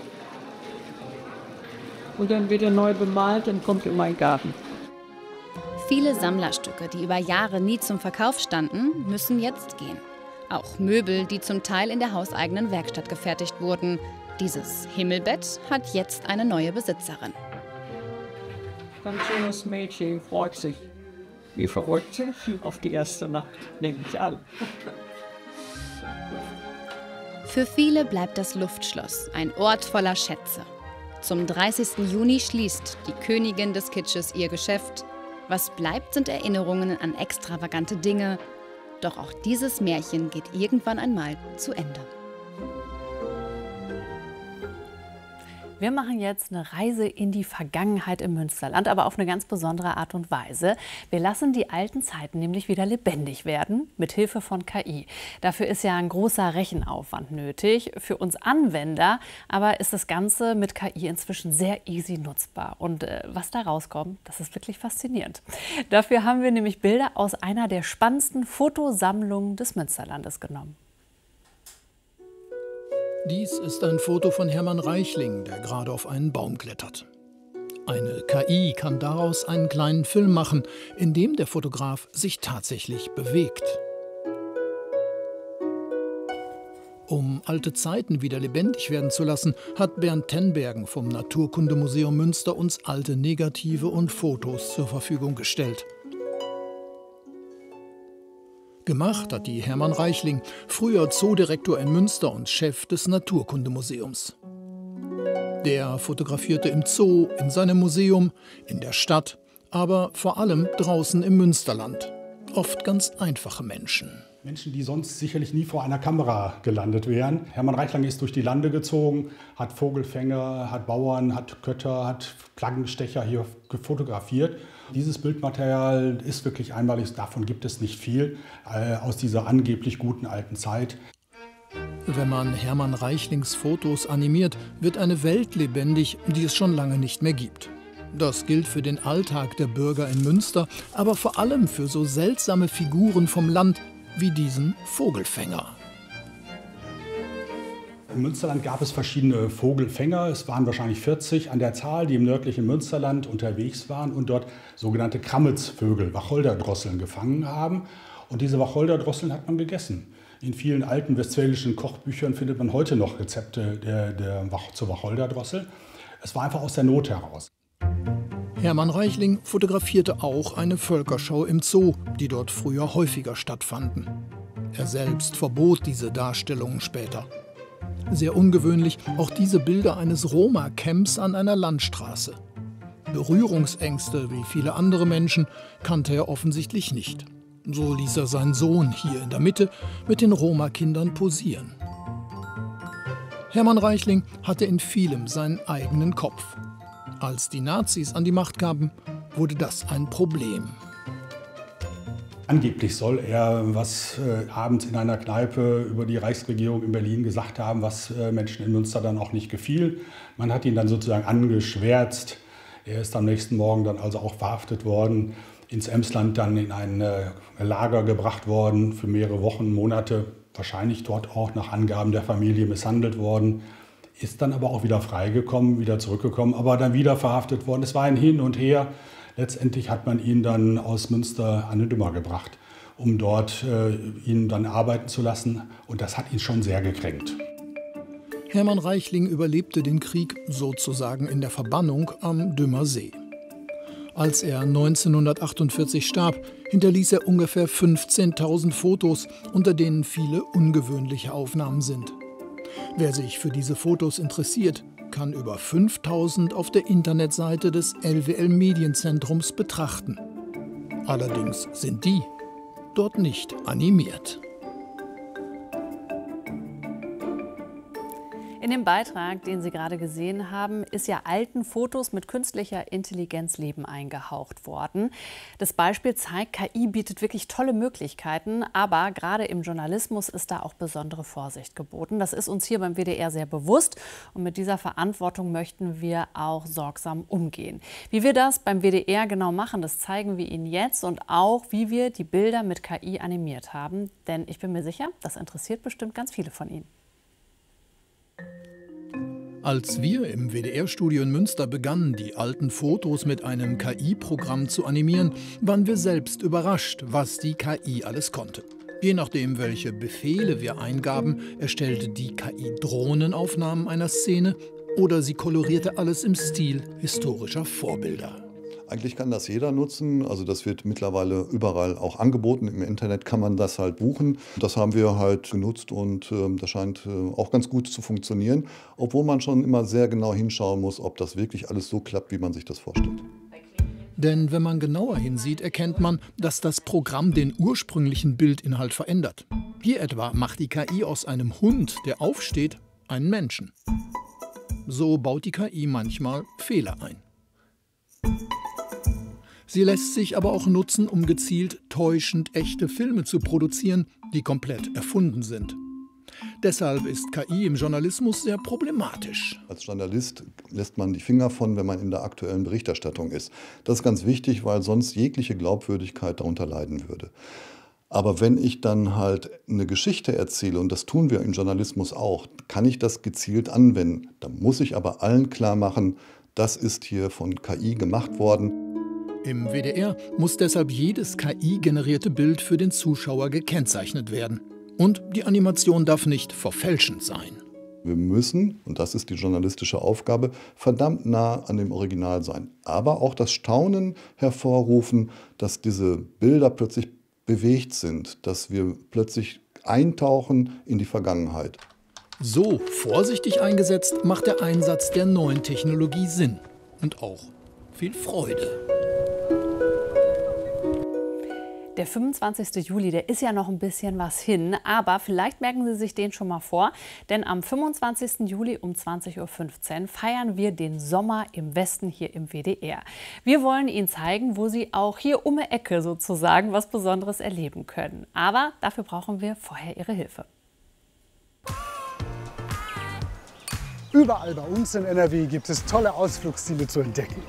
Und dann wird er neu bemalt und kommt in meinen Garten. Viele Sammlerstücke, die über Jahre nie zum Verkauf standen, müssen jetzt gehen. Auch Möbel, die zum Teil in der hauseigenen Werkstatt gefertigt wurden. Dieses Himmelbett hat jetzt eine neue Besitzerin. Ganz schönes Mädchen, freut sich. Wie verrückt auf die erste Nacht, nehme ich an. Für viele bleibt das Luftschloss ein Ort voller Schätze. Zum 30. Juni schließt die Königin des Kitsches ihr Geschäft. Was bleibt, sind Erinnerungen an extravagante Dinge. Doch auch dieses Märchen geht irgendwann einmal zu Ende. Wir machen jetzt eine Reise in die Vergangenheit im Münsterland, aber auf eine ganz besondere Art und Weise. Wir lassen die alten Zeiten nämlich wieder lebendig werden, mit Hilfe von KI. Dafür ist ja ein großer Rechenaufwand nötig. Für uns Anwender aber ist das Ganze mit KI inzwischen sehr easy nutzbar. Und was da rauskommt, das ist wirklich faszinierend. Dafür haben wir nämlich Bilder aus einer der spannendsten Fotosammlungen des Münsterlandes genommen. Dies ist ein Foto von Hermann Reichling, der gerade auf einen Baum klettert. Eine KI kann daraus einen kleinen Film machen, in dem der Fotograf sich tatsächlich bewegt. Um alte Zeiten wieder lebendig werden zu lassen, hat Bernd Tenbergen vom Naturkundemuseum Münster uns alte Negative und Fotos zur Verfügung gestellt. Gemacht hat die Hermann Reichling, früher Zoodirektor in Münster und Chef des Naturkundemuseums. Der fotografierte im Zoo, in seinem Museum, in der Stadt, aber vor allem draußen im Münsterland. Oft ganz einfache Menschen. Menschen, die sonst sicherlich nie vor einer Kamera gelandet wären. Hermann Reichling ist durch die Lande gezogen, hat Vogelfänger, hat Bauern, hat Kötter, hat Flaggenstecher hier fotografiert. Dieses Bildmaterial ist wirklich einmalig, davon gibt es nicht viel, aus dieser angeblich guten alten Zeit. Wenn man Hermann Reichlings Fotos animiert, wird eine Welt lebendig, die es schon lange nicht mehr gibt. Das gilt für den Alltag der Bürger in Münster, aber vor allem für so seltsame Figuren vom Land wie diesen Vogelfänger. Im Münsterland gab es verschiedene Vogelfänger. Es waren wahrscheinlich 40 an der Zahl, die im nördlichen Münsterland unterwegs waren und dort sogenannte Krammetsvögel, Wacholderdrosseln, gefangen haben. Und diese Wacholderdrosseln hat man gegessen. In vielen alten westfälischen Kochbüchern findet man heute noch Rezepte zur Wacholderdrossel. Es war einfach aus der Not heraus. Hermann Reichling fotografierte auch eine Völkerschau im Zoo, die dort früher häufiger stattfanden. Er selbst verbot diese Darstellungen später. Sehr ungewöhnlich auch diese Bilder eines Roma-Camps an einer Landstraße. Berührungsängste, wie viele andere Menschen, kannte er offensichtlich nicht. So ließ er seinen Sohn hier in der Mitte mit den Roma-Kindern posieren. Hermann Reichling hatte in vielem seinen eigenen Kopf. Als die Nazis an die Macht kamen, wurde das ein Problem. Angeblich soll er abends in einer Kneipe über die Reichsregierung in Berlin gesagt haben, was Menschen in Münster dann auch nicht gefiel. Man hat ihn dann sozusagen angeschwärzt. Er ist am nächsten Morgen dann also auch verhaftet worden, ins Emsland dann in ein Lager gebracht worden, für mehrere Wochen, Monate, wahrscheinlich dort auch nach Angaben der Familie misshandelt worden. Ist dann aber auch wieder freigekommen, wieder zurückgekommen, aber dann wieder verhaftet worden. Es war ein Hin und Her. Letztendlich hat man ihn dann aus Münster an den Dümmer gebracht, um dort ihn dann arbeiten zu lassen. Und das hat ihn schon sehr gekränkt. Hermann Reichling überlebte den Krieg sozusagen in der Verbannung am Dümmer See. Als er 1948 starb, hinterließ er ungefähr 15.000 Fotos, unter denen viele ungewöhnliche Aufnahmen sind. Wer sich für diese Fotos interessiert, kann über 5.000 auf der Internetseite des LWL Medienzentrums betrachten. Allerdings sind die dort nicht animiert. In dem Beitrag, den Sie gerade gesehen haben, ist ja alten Fotos mit künstlicher Intelligenz Leben eingehaucht worden. Das Beispiel zeigt, KI bietet wirklich tolle Möglichkeiten, aber gerade im Journalismus ist da auch besondere Vorsicht geboten. Das ist uns hier beim WDR sehr bewusst und mit dieser Verantwortung möchten wir auch sorgsam umgehen. Wie wir das beim WDR genau machen, das zeigen wir Ihnen jetzt und auch, wie wir die Bilder mit KI animiert haben. Denn ich bin mir sicher, das interessiert bestimmt ganz viele von Ihnen. Als wir im WDR-Studio in Münster begannen, die alten Fotos mit einem KI-Programm zu animieren, waren wir selbst überrascht, was die KI alles konnte. Je nachdem, welche Befehle wir eingaben, erstellte die KI Drohnenaufnahmen einer Szene oder sie kolorierte alles im Stil historischer Vorbilder. Eigentlich kann das jeder nutzen, also das wird mittlerweile überall auch angeboten. Im Internet kann man das halt buchen. Das haben wir halt genutzt und das scheint auch ganz gut zu funktionieren, obwohl man schon immer sehr genau hinschauen muss, ob das wirklich alles so klappt, wie man sich das vorstellt. Denn wenn man genauer hinsieht, erkennt man, dass das Programm den ursprünglichen Bildinhalt verändert. Hier etwa macht die KI aus einem Hund, der aufsteht, einen Menschen. So baut die KI manchmal Fehler ein. Sie lässt sich aber auch nutzen, um gezielt täuschend echte Filme zu produzieren, die komplett erfunden sind. Deshalb ist KI im Journalismus sehr problematisch. Als Journalist lässt man die Finger von, wenn man in der aktuellen Berichterstattung ist. Das ist ganz wichtig, weil sonst jegliche Glaubwürdigkeit darunter leiden würde. Aber wenn ich dann halt eine Geschichte erzähle, und das tun wir im Journalismus auch, kann ich das gezielt anwenden. Da muss ich aber allen klar machen, das ist hier von KI gemacht worden. Im WDR muss deshalb jedes KI-generierte Bild für den Zuschauer gekennzeichnet werden. Und die Animation darf nicht verfälschend sein. Wir müssen, und das ist die journalistische Aufgabe, verdammt nah an dem Original sein. Aber auch das Staunen hervorrufen, dass diese Bilder plötzlich bewegt sind, dass wir plötzlich eintauchen in die Vergangenheit. So vorsichtig eingesetzt macht der Einsatz der neuen Technologie Sinn und auch viel Freude. Der 25. Juli, der ist ja noch ein bisschen was hin, aber vielleicht merken Sie sich den schon mal vor, denn am 25. Juli um 20:15 Uhr feiern wir den Sommer im Westen hier im WDR. Wir wollen Ihnen zeigen, wo Sie auch hier um die Ecke sozusagen was Besonderes erleben können. Aber dafür brauchen wir vorher Ihre Hilfe. Überall bei uns in NRW gibt es tolle Ausflugsziele zu entdecken.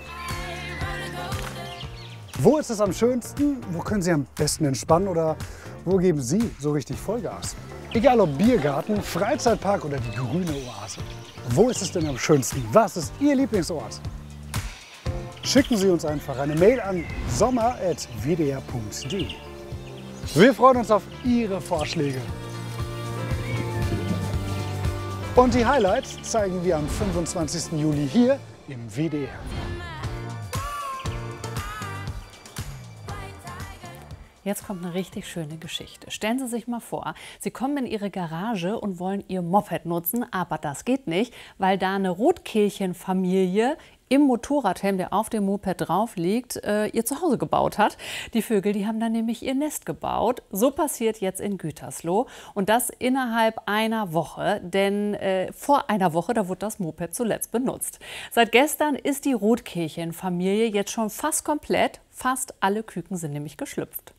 Wo ist es am schönsten? Wo können Sie am besten entspannen? Oder wo geben Sie so richtig Vollgas? Egal ob Biergarten, Freizeitpark oder die grüne Oase. Wo ist es denn am schönsten? Was ist Ihr Lieblingsort? Schicken Sie uns einfach eine Mail an sommer@wdr.de. Wir freuen uns auf Ihre Vorschläge. Und die Highlights zeigen wir am 25. Juli hier im WDR. Jetzt kommt eine richtig schöne Geschichte. Stellen Sie sich mal vor, Sie kommen in Ihre Garage und wollen Ihr Moped nutzen, aber das geht nicht, weil da eine Rotkehlchenfamilie im Motorradhelm, der auf dem Moped drauf liegt, ihr Zuhause gebaut hat. Die Vögel, die haben dann nämlich ihr Nest gebaut. So passiert jetzt in Gütersloh und das innerhalb einer Woche, denn vor einer Woche, da wurde das Moped zuletzt benutzt. Seit gestern ist die Rotkehlchenfamilie jetzt schon fast komplett, fast alle Küken sind nämlich geschlüpft.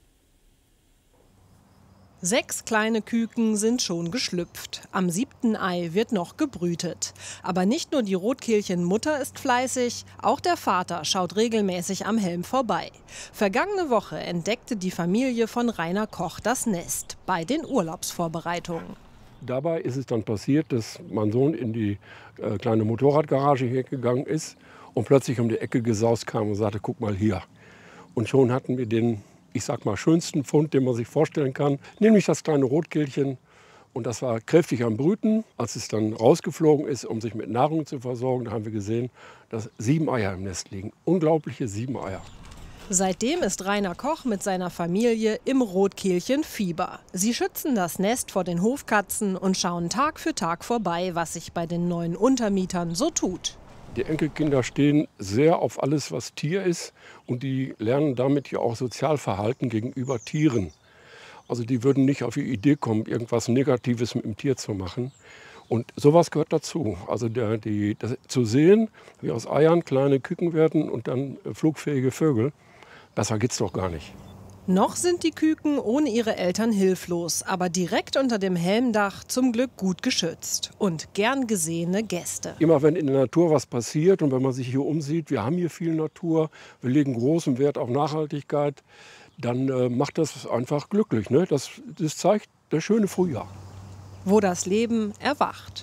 6 kleine Küken sind schon geschlüpft. Am 7. Ei wird noch gebrütet. Aber nicht nur die Rotkehlchenmutter ist fleißig, auch der Vater schaut regelmäßig am Helm vorbei. Vergangene Woche entdeckte die Familie von Rainer Koch das Nest bei den Urlaubsvorbereitungen. Dabei ist es dann passiert, dass mein Sohn in die kleine Motorradgarage hier gegangen ist und plötzlich um die Ecke gesaust kam und sagte, guck mal hier. Und schon hatten wir den, ich sag mal, schönsten Fund, den man sich vorstellen kann, nämlich das kleine Rotkehlchen. Und das war kräftig am Brüten. Als es dann rausgeflogen ist, um sich mit Nahrung zu versorgen, da haben wir gesehen, dass 7 Eier im Nest liegen. Unglaubliche 7 Eier. Seitdem ist Rainer Koch mit seiner Familie im Rotkehlchenfieber. Sie schützen das Nest vor den Hofkatzen und schauen Tag für Tag vorbei, was sich bei den neuen Untermietern so tut. Die Enkelkinder stehen sehr auf alles, was Tier ist, und die lernen damit ja auch Sozialverhalten gegenüber Tieren. Also die würden nicht auf die Idee kommen, irgendwas Negatives mit dem Tier zu machen. Und sowas gehört dazu. Also das zu sehen, wie aus Eiern kleine Küken werden und dann flugfähige Vögel, besser geht's doch gar nicht. Noch sind die Küken ohne ihre Eltern hilflos, aber direkt unter dem Helmdach zum Glück gut geschützt und gern gesehene Gäste. Immer wenn in der Natur was passiert und wenn man sich hier umsieht, wir haben hier viel Natur, wir legen großen Wert auf Nachhaltigkeit, dann macht das einfach glücklich. Ne? Das zeigt das schöne Frühjahr. Wo das Leben erwacht.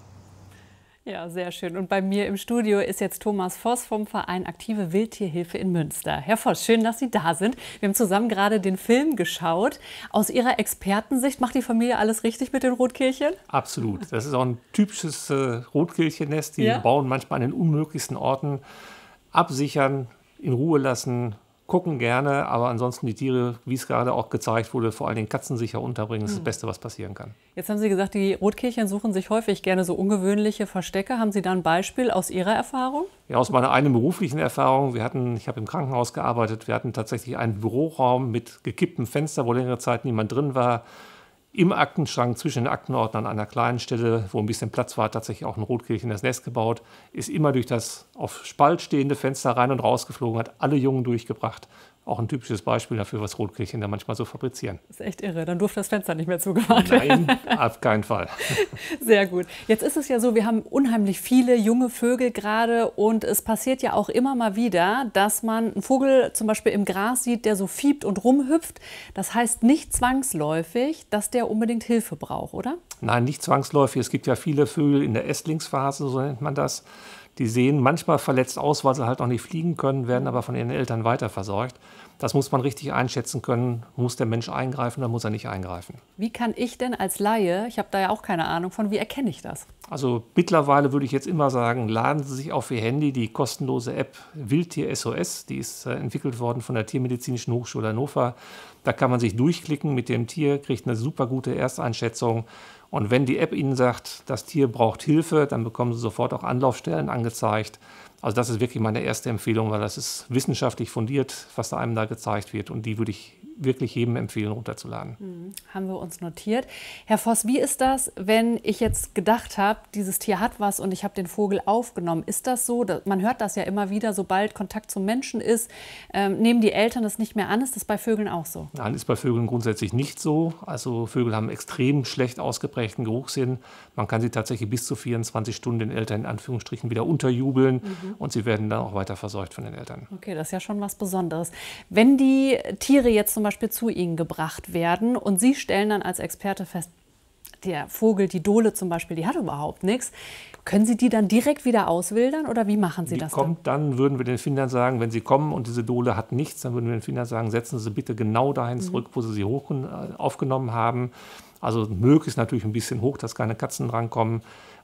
Ja, sehr schön. Und bei mir im Studio ist jetzt Thomas Voss vom Verein Aktive Wildtierhilfe in Münster. Herr Voss, schön, dass Sie da sind. Wir haben zusammen gerade den Film geschaut. Aus Ihrer Expertensicht, macht die Familie alles richtig mit den Rotkehlchen? Absolut. Das ist auch ein typisches Rotkehlchennest. Die bauen manchmal an den unmöglichsten Orten. Absichern, in Ruhe lassen, gucken gerne, aber ansonsten die Tiere, wie es gerade auch gezeigt wurde, vor allen Dingen katzensicher unterbringen, ist das Beste, was passieren kann. Jetzt haben Sie gesagt, die Rotkehlchen suchen sich häufig gerne so ungewöhnliche Verstecke. Haben Sie da ein Beispiel aus Ihrer Erfahrung? Ja, aus meiner eigenen beruflichen Erfahrung. Ich habe im Krankenhaus gearbeitet. Wir hatten tatsächlich einen Büroraum mit gekipptem Fenster, wo längere Zeit niemand drin war. Im Aktenschrank zwischen den Aktenordnern an einer kleinen Stelle, wo ein bisschen Platz war, tatsächlich auch ein Rotkehlchen das Nest gebaut. Ist immer durch das auf Spalt stehende Fenster rein und raus geflogen, hat alle Jungen durchgebracht. Auch ein typisches Beispiel dafür, was Rotkehlchen da manchmal so fabrizieren. Das ist echt irre. Dann durfte das Fenster nicht mehr zugemacht werden. Nein, auf keinen Fall. Sehr gut. Jetzt ist es ja so, wir haben unheimlich viele junge Vögel gerade und es passiert ja auch immer mal wieder, dass man einen Vogel zum Beispiel im Gras sieht, der so fiebt und rumhüpft. Das heißt nicht zwangsläufig, dass der unbedingt Hilfe braucht, oder? Nein, nicht zwangsläufig. Es gibt ja viele Vögel in der Ästlingsphase, so nennt man das. Die sehen manchmal verletzt aus, weil sie halt noch nicht fliegen können, werden aber von ihren Eltern weiterversorgt. Das muss man richtig einschätzen können. Muss der Mensch eingreifen oder muss er nicht eingreifen? Wie kann ich denn als Laie, ich habe da ja auch keine Ahnung von, wie erkenne ich das? Also mittlerweile würde ich jetzt immer sagen, laden Sie sich auf Ihr Handy die kostenlose App Wildtier SOS. Die ist entwickelt worden von der Tiermedizinischen Hochschule Hannover. Da kann man sich durchklicken mit dem Tier, kriegt eine super gute Ersteinschätzung. Und wenn die App Ihnen sagt, das Tier braucht Hilfe, dann bekommen Sie sofort auch Anlaufstellen angezeigt. Also das ist wirklich meine erste Empfehlung, weil das ist wissenschaftlich fundiert, was da einem da gezeigt wird. Und die würde ich wirklich jedem empfehlen, runterzuladen. Haben wir uns notiert. Herr Voss, wie ist das, wenn ich jetzt gedacht habe, dieses Tier hat was und ich habe den Vogel aufgenommen? Ist das so? Man hört das ja immer wieder, sobald Kontakt zum Menschen ist, nehmen die Eltern das nicht mehr an. Ist das bei Vögeln auch so? Nein, ist bei Vögeln grundsätzlich nicht so. Also Vögel haben extrem schlecht ausgeprägten Geruchssinn. Man kann sie tatsächlich bis zu 24 Stunden den Eltern in Anführungsstrichen wieder unterjubeln und sie werden dann auch weiter versorgt von den Eltern. Okay, das ist ja schon was Besonderes. Wenn die Tiere jetzt zum Beispiel zu Ihnen gebracht werden und Sie stellen dann als Experte fest, der Vogel, die Dole zum Beispiel, die hat überhaupt nichts. Können Sie die dann direkt wieder auswildern oder wie machen Sie das dann? Würden wir den Findern sagen, wenn sie kommen und diese Dole hat nichts, dann würden wir den Findern sagen, setzen Sie bitte genau dahin zurück, wo Sie aufgenommen haben. Also möglichst natürlich ein bisschen hoch, dass keine Katzen rankommen.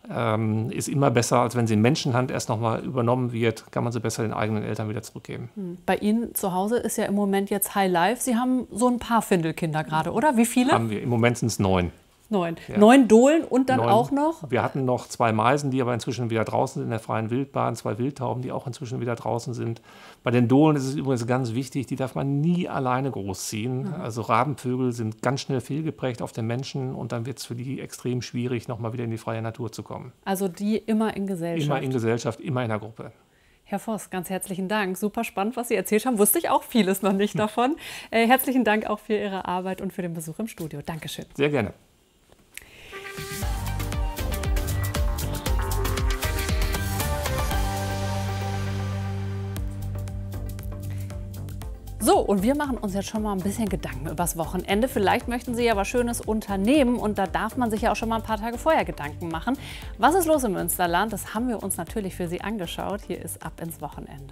Ist immer besser, als wenn sie in Menschenhand erst noch mal übernommen wird, kann man sie besser den eigenen Eltern wieder zurückgeben. Bei Ihnen zu Hause ist ja im Moment jetzt High Life. Sie haben so ein paar Findelkinder gerade, oder? Wie viele? Haben wir. Im Moment sind es 9. 9. Ja. 9 Dohlen und dann 9. Auch noch? Wir hatten noch 2 Meisen, die aber inzwischen wieder draußen sind in der freien Wildbahn, 2 Wildtauben, die auch inzwischen wieder draußen sind. Bei den Dohlen ist es übrigens ganz wichtig, die darf man nie alleine großziehen. Also Rabenvögel sind ganz schnell fehlgeprägt auf den Menschen und dann wird es für die extrem schwierig, nochmal wieder in die freie Natur zu kommen. Also die immer in Gesellschaft? Immer in Gesellschaft, immer in der Gruppe. Herr Voss, ganz herzlichen Dank. Super spannend, was Sie erzählt haben. Wusste ich auch vieles noch nicht davon. Herzlichen Dank auch für Ihre Arbeit und für den Besuch im Studio. Dankeschön. Sehr gerne. So, und wir machen uns jetzt schon mal ein bisschen Gedanken übers Wochenende. Vielleicht möchten Sie ja was Schönes unternehmen und da darf man sich ja auch schon mal ein paar Tage vorher Gedanken machen. Was ist los im Münsterland? Das haben wir uns natürlich für Sie angeschaut. Hier ist Ab ins Wochenende.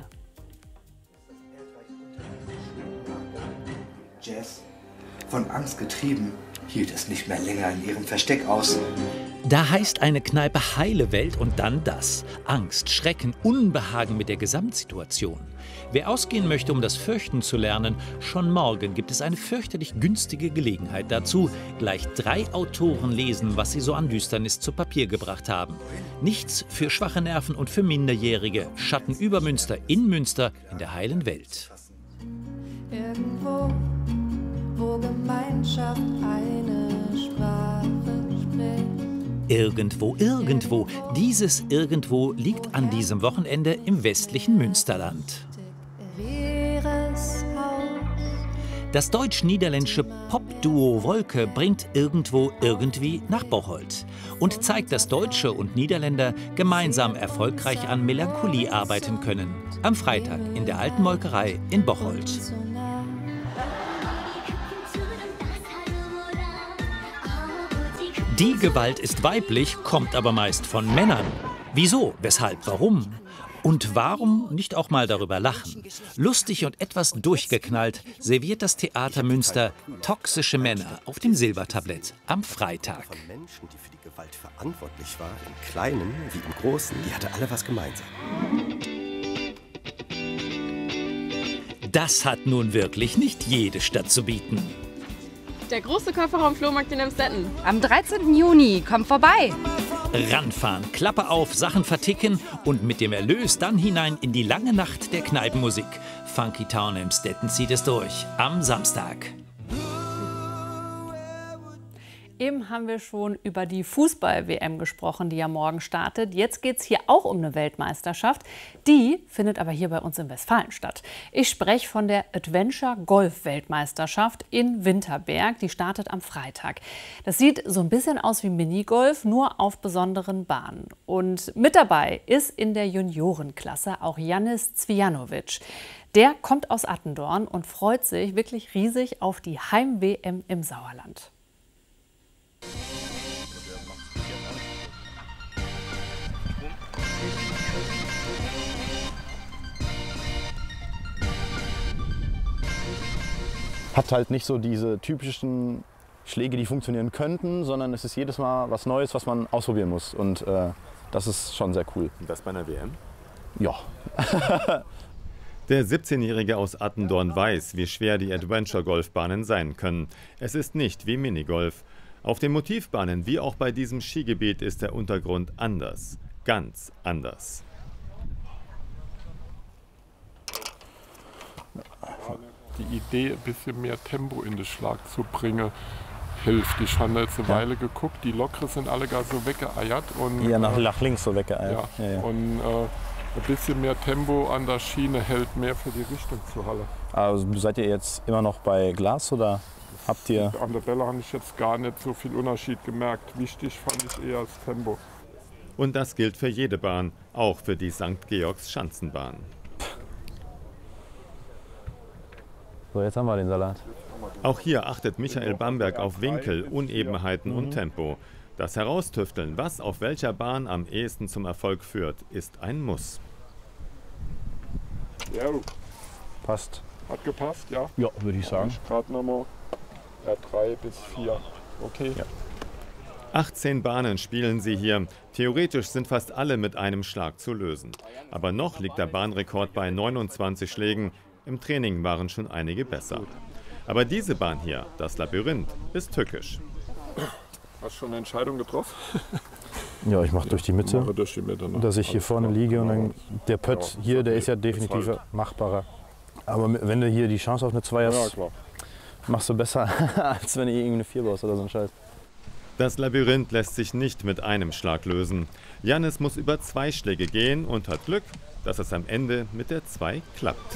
Jess, von Angst getrieben, hielt es nicht mehr länger in ihrem Versteck aus. Da heißt eine Kneipe heile Welt und dann das. Angst, Schrecken, Unbehagen mit der Gesamtsituation. Wer ausgehen möchte, um das Fürchten zu lernen, schon morgen gibt es eine fürchterlich günstige Gelegenheit dazu. Gleich 3 Autoren lesen, was sie so an Düsternis zu Papier gebracht haben. Nichts für schwache Nerven und für Minderjährige. Schatten über Münster, in der heilen Welt. Irgendwo, wo Gemeinschaft eine Sprache spricht. Irgendwo, irgendwo. Dieses Irgendwo liegt an diesem Wochenende im westlichen Münsterland. Das deutsch-niederländische Popduo Wolke bringt Irgendwo irgendwie nach Bocholt und zeigt, dass Deutsche und Niederländer gemeinsam erfolgreich an Melancholie arbeiten können. Am Freitag in der Alten Molkerei in Bocholt. Die Gewalt ist weiblich, kommt aber meist von Männern. Wieso? Weshalb? Warum? Und warum nicht auch mal darüber lachen? Lustig und etwas durchgeknallt serviert das Theater Münster Toxische Männer auf dem Silbertablett am Freitag. Von Menschen, die für die Gewalt verantwortlich waren, im Kleinen wie im Großen, die hatte alle was gemeinsam. Das hat nun wirklich nicht jede Stadt zu bieten. Der große Kofferraum-Flohmarkt in Emstetten. Am 13. Juni, kommt vorbei. Ranfahren, Klappe auf, Sachen verticken und mit dem Erlös dann hinein in die lange Nacht der Kneipenmusik. Funky Town Emstetten zieht es durch am Samstag. Eben haben wir schon über die Fußball-WM gesprochen, die ja morgen startet. Jetzt geht es hier auch um eine Weltmeisterschaft. Die findet aber hier bei uns in Westfalen statt. Ich spreche von der Adventure-Golf-Weltmeisterschaft in Winterberg. Die startet am Freitag. Das sieht so ein bisschen aus wie Minigolf, nur auf besonderen Bahnen. Und mit dabei ist in der Juniorenklasse auch Janis Cvijanovic. Der kommt aus Attendorn und freut sich wirklich riesig auf die Heim-WM im Sauerland. Hat halt nicht so diese typischen Schläge, die funktionieren könnten, sondern es ist jedes Mal was Neues, was man ausprobieren muss. Und das ist schon sehr cool. Und das bei einer WM? Ja. Der 17-Jährige aus Attendorn weiß, wie schwer die Adventure-Golfbahnen sein können. Es ist nicht wie Minigolf. Auf den Motivbahnen, wie auch bei diesem Skigebiet, ist der Untergrund anders. Ganz anders. Die Idee, ein bisschen mehr Tempo in den Schlag zu bringen, hilft. Ich habe jetzt eine Weile geguckt, die Lockere sind alle gar so weggeeiert. Und, ja, nach links so weggeeiert. Ja, ja. Und ein bisschen mehr Tempo an der Schiene hält mehr für die Richtung zur Halle. Also seid ihr jetzt immer noch bei Glas oder habt ihr... An der Bälle habe ich jetzt gar nicht so viel Unterschied gemerkt. Wichtig fand ich eher das Tempo. Und das gilt für jede Bahn, auch für die St. Georgs Schanzenbahn. So, jetzt haben wir den Salat. Auch hier achtet Michael Bamberg auf Winkel, Unebenheiten und Tempo. Das Heraustüfteln, was auf welcher Bahn am ehesten zum Erfolg führt, ist ein Muss. Ja, passt. Hat gepasst, ja? Ja, würde ich sagen. Gerade nochmal 3 bis 4. Okay. Ja. 18 Bahnen spielen sie hier. Theoretisch sind fast alle mit einem Schlag zu lösen. Aber noch liegt der Bahnrekord bei 29 Schlägen. Im Training waren schon einige besser. Aber diese Bahn hier, das Labyrinth, ist tückisch. Hast du schon eine Entscheidung getroffen? Ja, ich mache durch die Mitte, durch die Mitte, ne? dass ich hier vorne liege und dann der Pött hier, der ist ja definitiv machbarer. Aber wenn du hier die Chance auf eine 2 hast, machst du besser, als wenn du irgendeine 4 baust oder so ein Scheiß. Das Labyrinth lässt sich nicht mit einem Schlag lösen. Janis muss über 2 Schläge gehen und hat Glück, dass es am Ende mit der 2 klappt.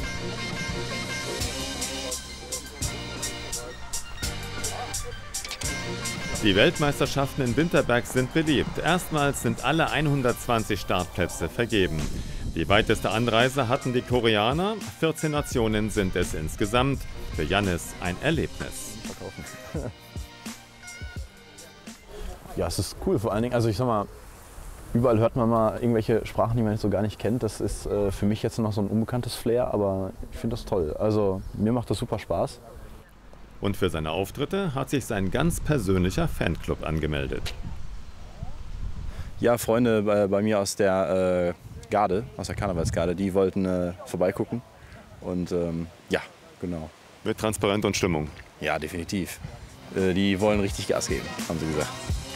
Die Weltmeisterschaften in Winterberg sind beliebt. Erstmals sind alle 120 Startplätze vergeben. Die weiteste Anreise hatten die Koreaner. 14 Nationen sind es insgesamt. Für Janis ein Erlebnis. Ja, es ist cool vor allen Dingen. Also ich sag mal, überall hört man mal irgendwelche Sprachen, die man so gar nicht kennt. Das ist für mich jetzt noch so ein unbekanntes Flair, aber ich finde das toll. Also mir macht das super Spaß. Und für seine Auftritte hat sich sein ganz persönlicher Fanclub angemeldet. Ja, Freunde bei mir aus der Garde, aus der Karnevalsgarde, die wollten vorbeigucken. Und ja, genau. Mit Transparent und Stimmung? Ja, definitiv. Die wollen richtig Gas geben, haben sie gesagt.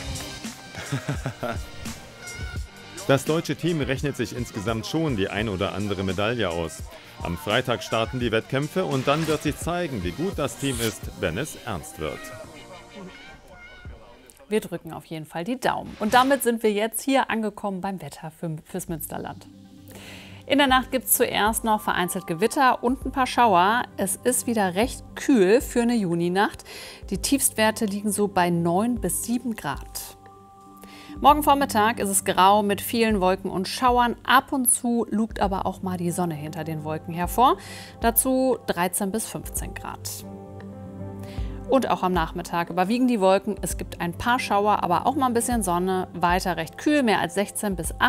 Das deutsche Team rechnet sich insgesamt schon die ein oder andere Medaille aus. Am Freitag starten die Wettkämpfe und dann wird sich zeigen, wie gut das Team ist, wenn es ernst wird. Wir drücken auf jeden Fall die Daumen. Und damit sind wir jetzt hier angekommen beim Wetter fürs Münsterland. In der Nacht gibt es zuerst noch vereinzelt Gewitter und ein paar Schauer. Es ist wieder recht kühl für eine Juninacht. Die Tiefstwerte liegen so bei 9 bis 7 Grad. Morgen Vormittag ist es grau mit vielen Wolken und Schauern. Ab und zu lugt aber auch mal die Sonne hinter den Wolken hervor. Dazu 13 bis 15 Grad. Und auch am Nachmittag überwiegen die Wolken. Es gibt ein paar Schauer, aber auch mal ein bisschen Sonne. Weiter recht kühl, mehr als 16 bis 18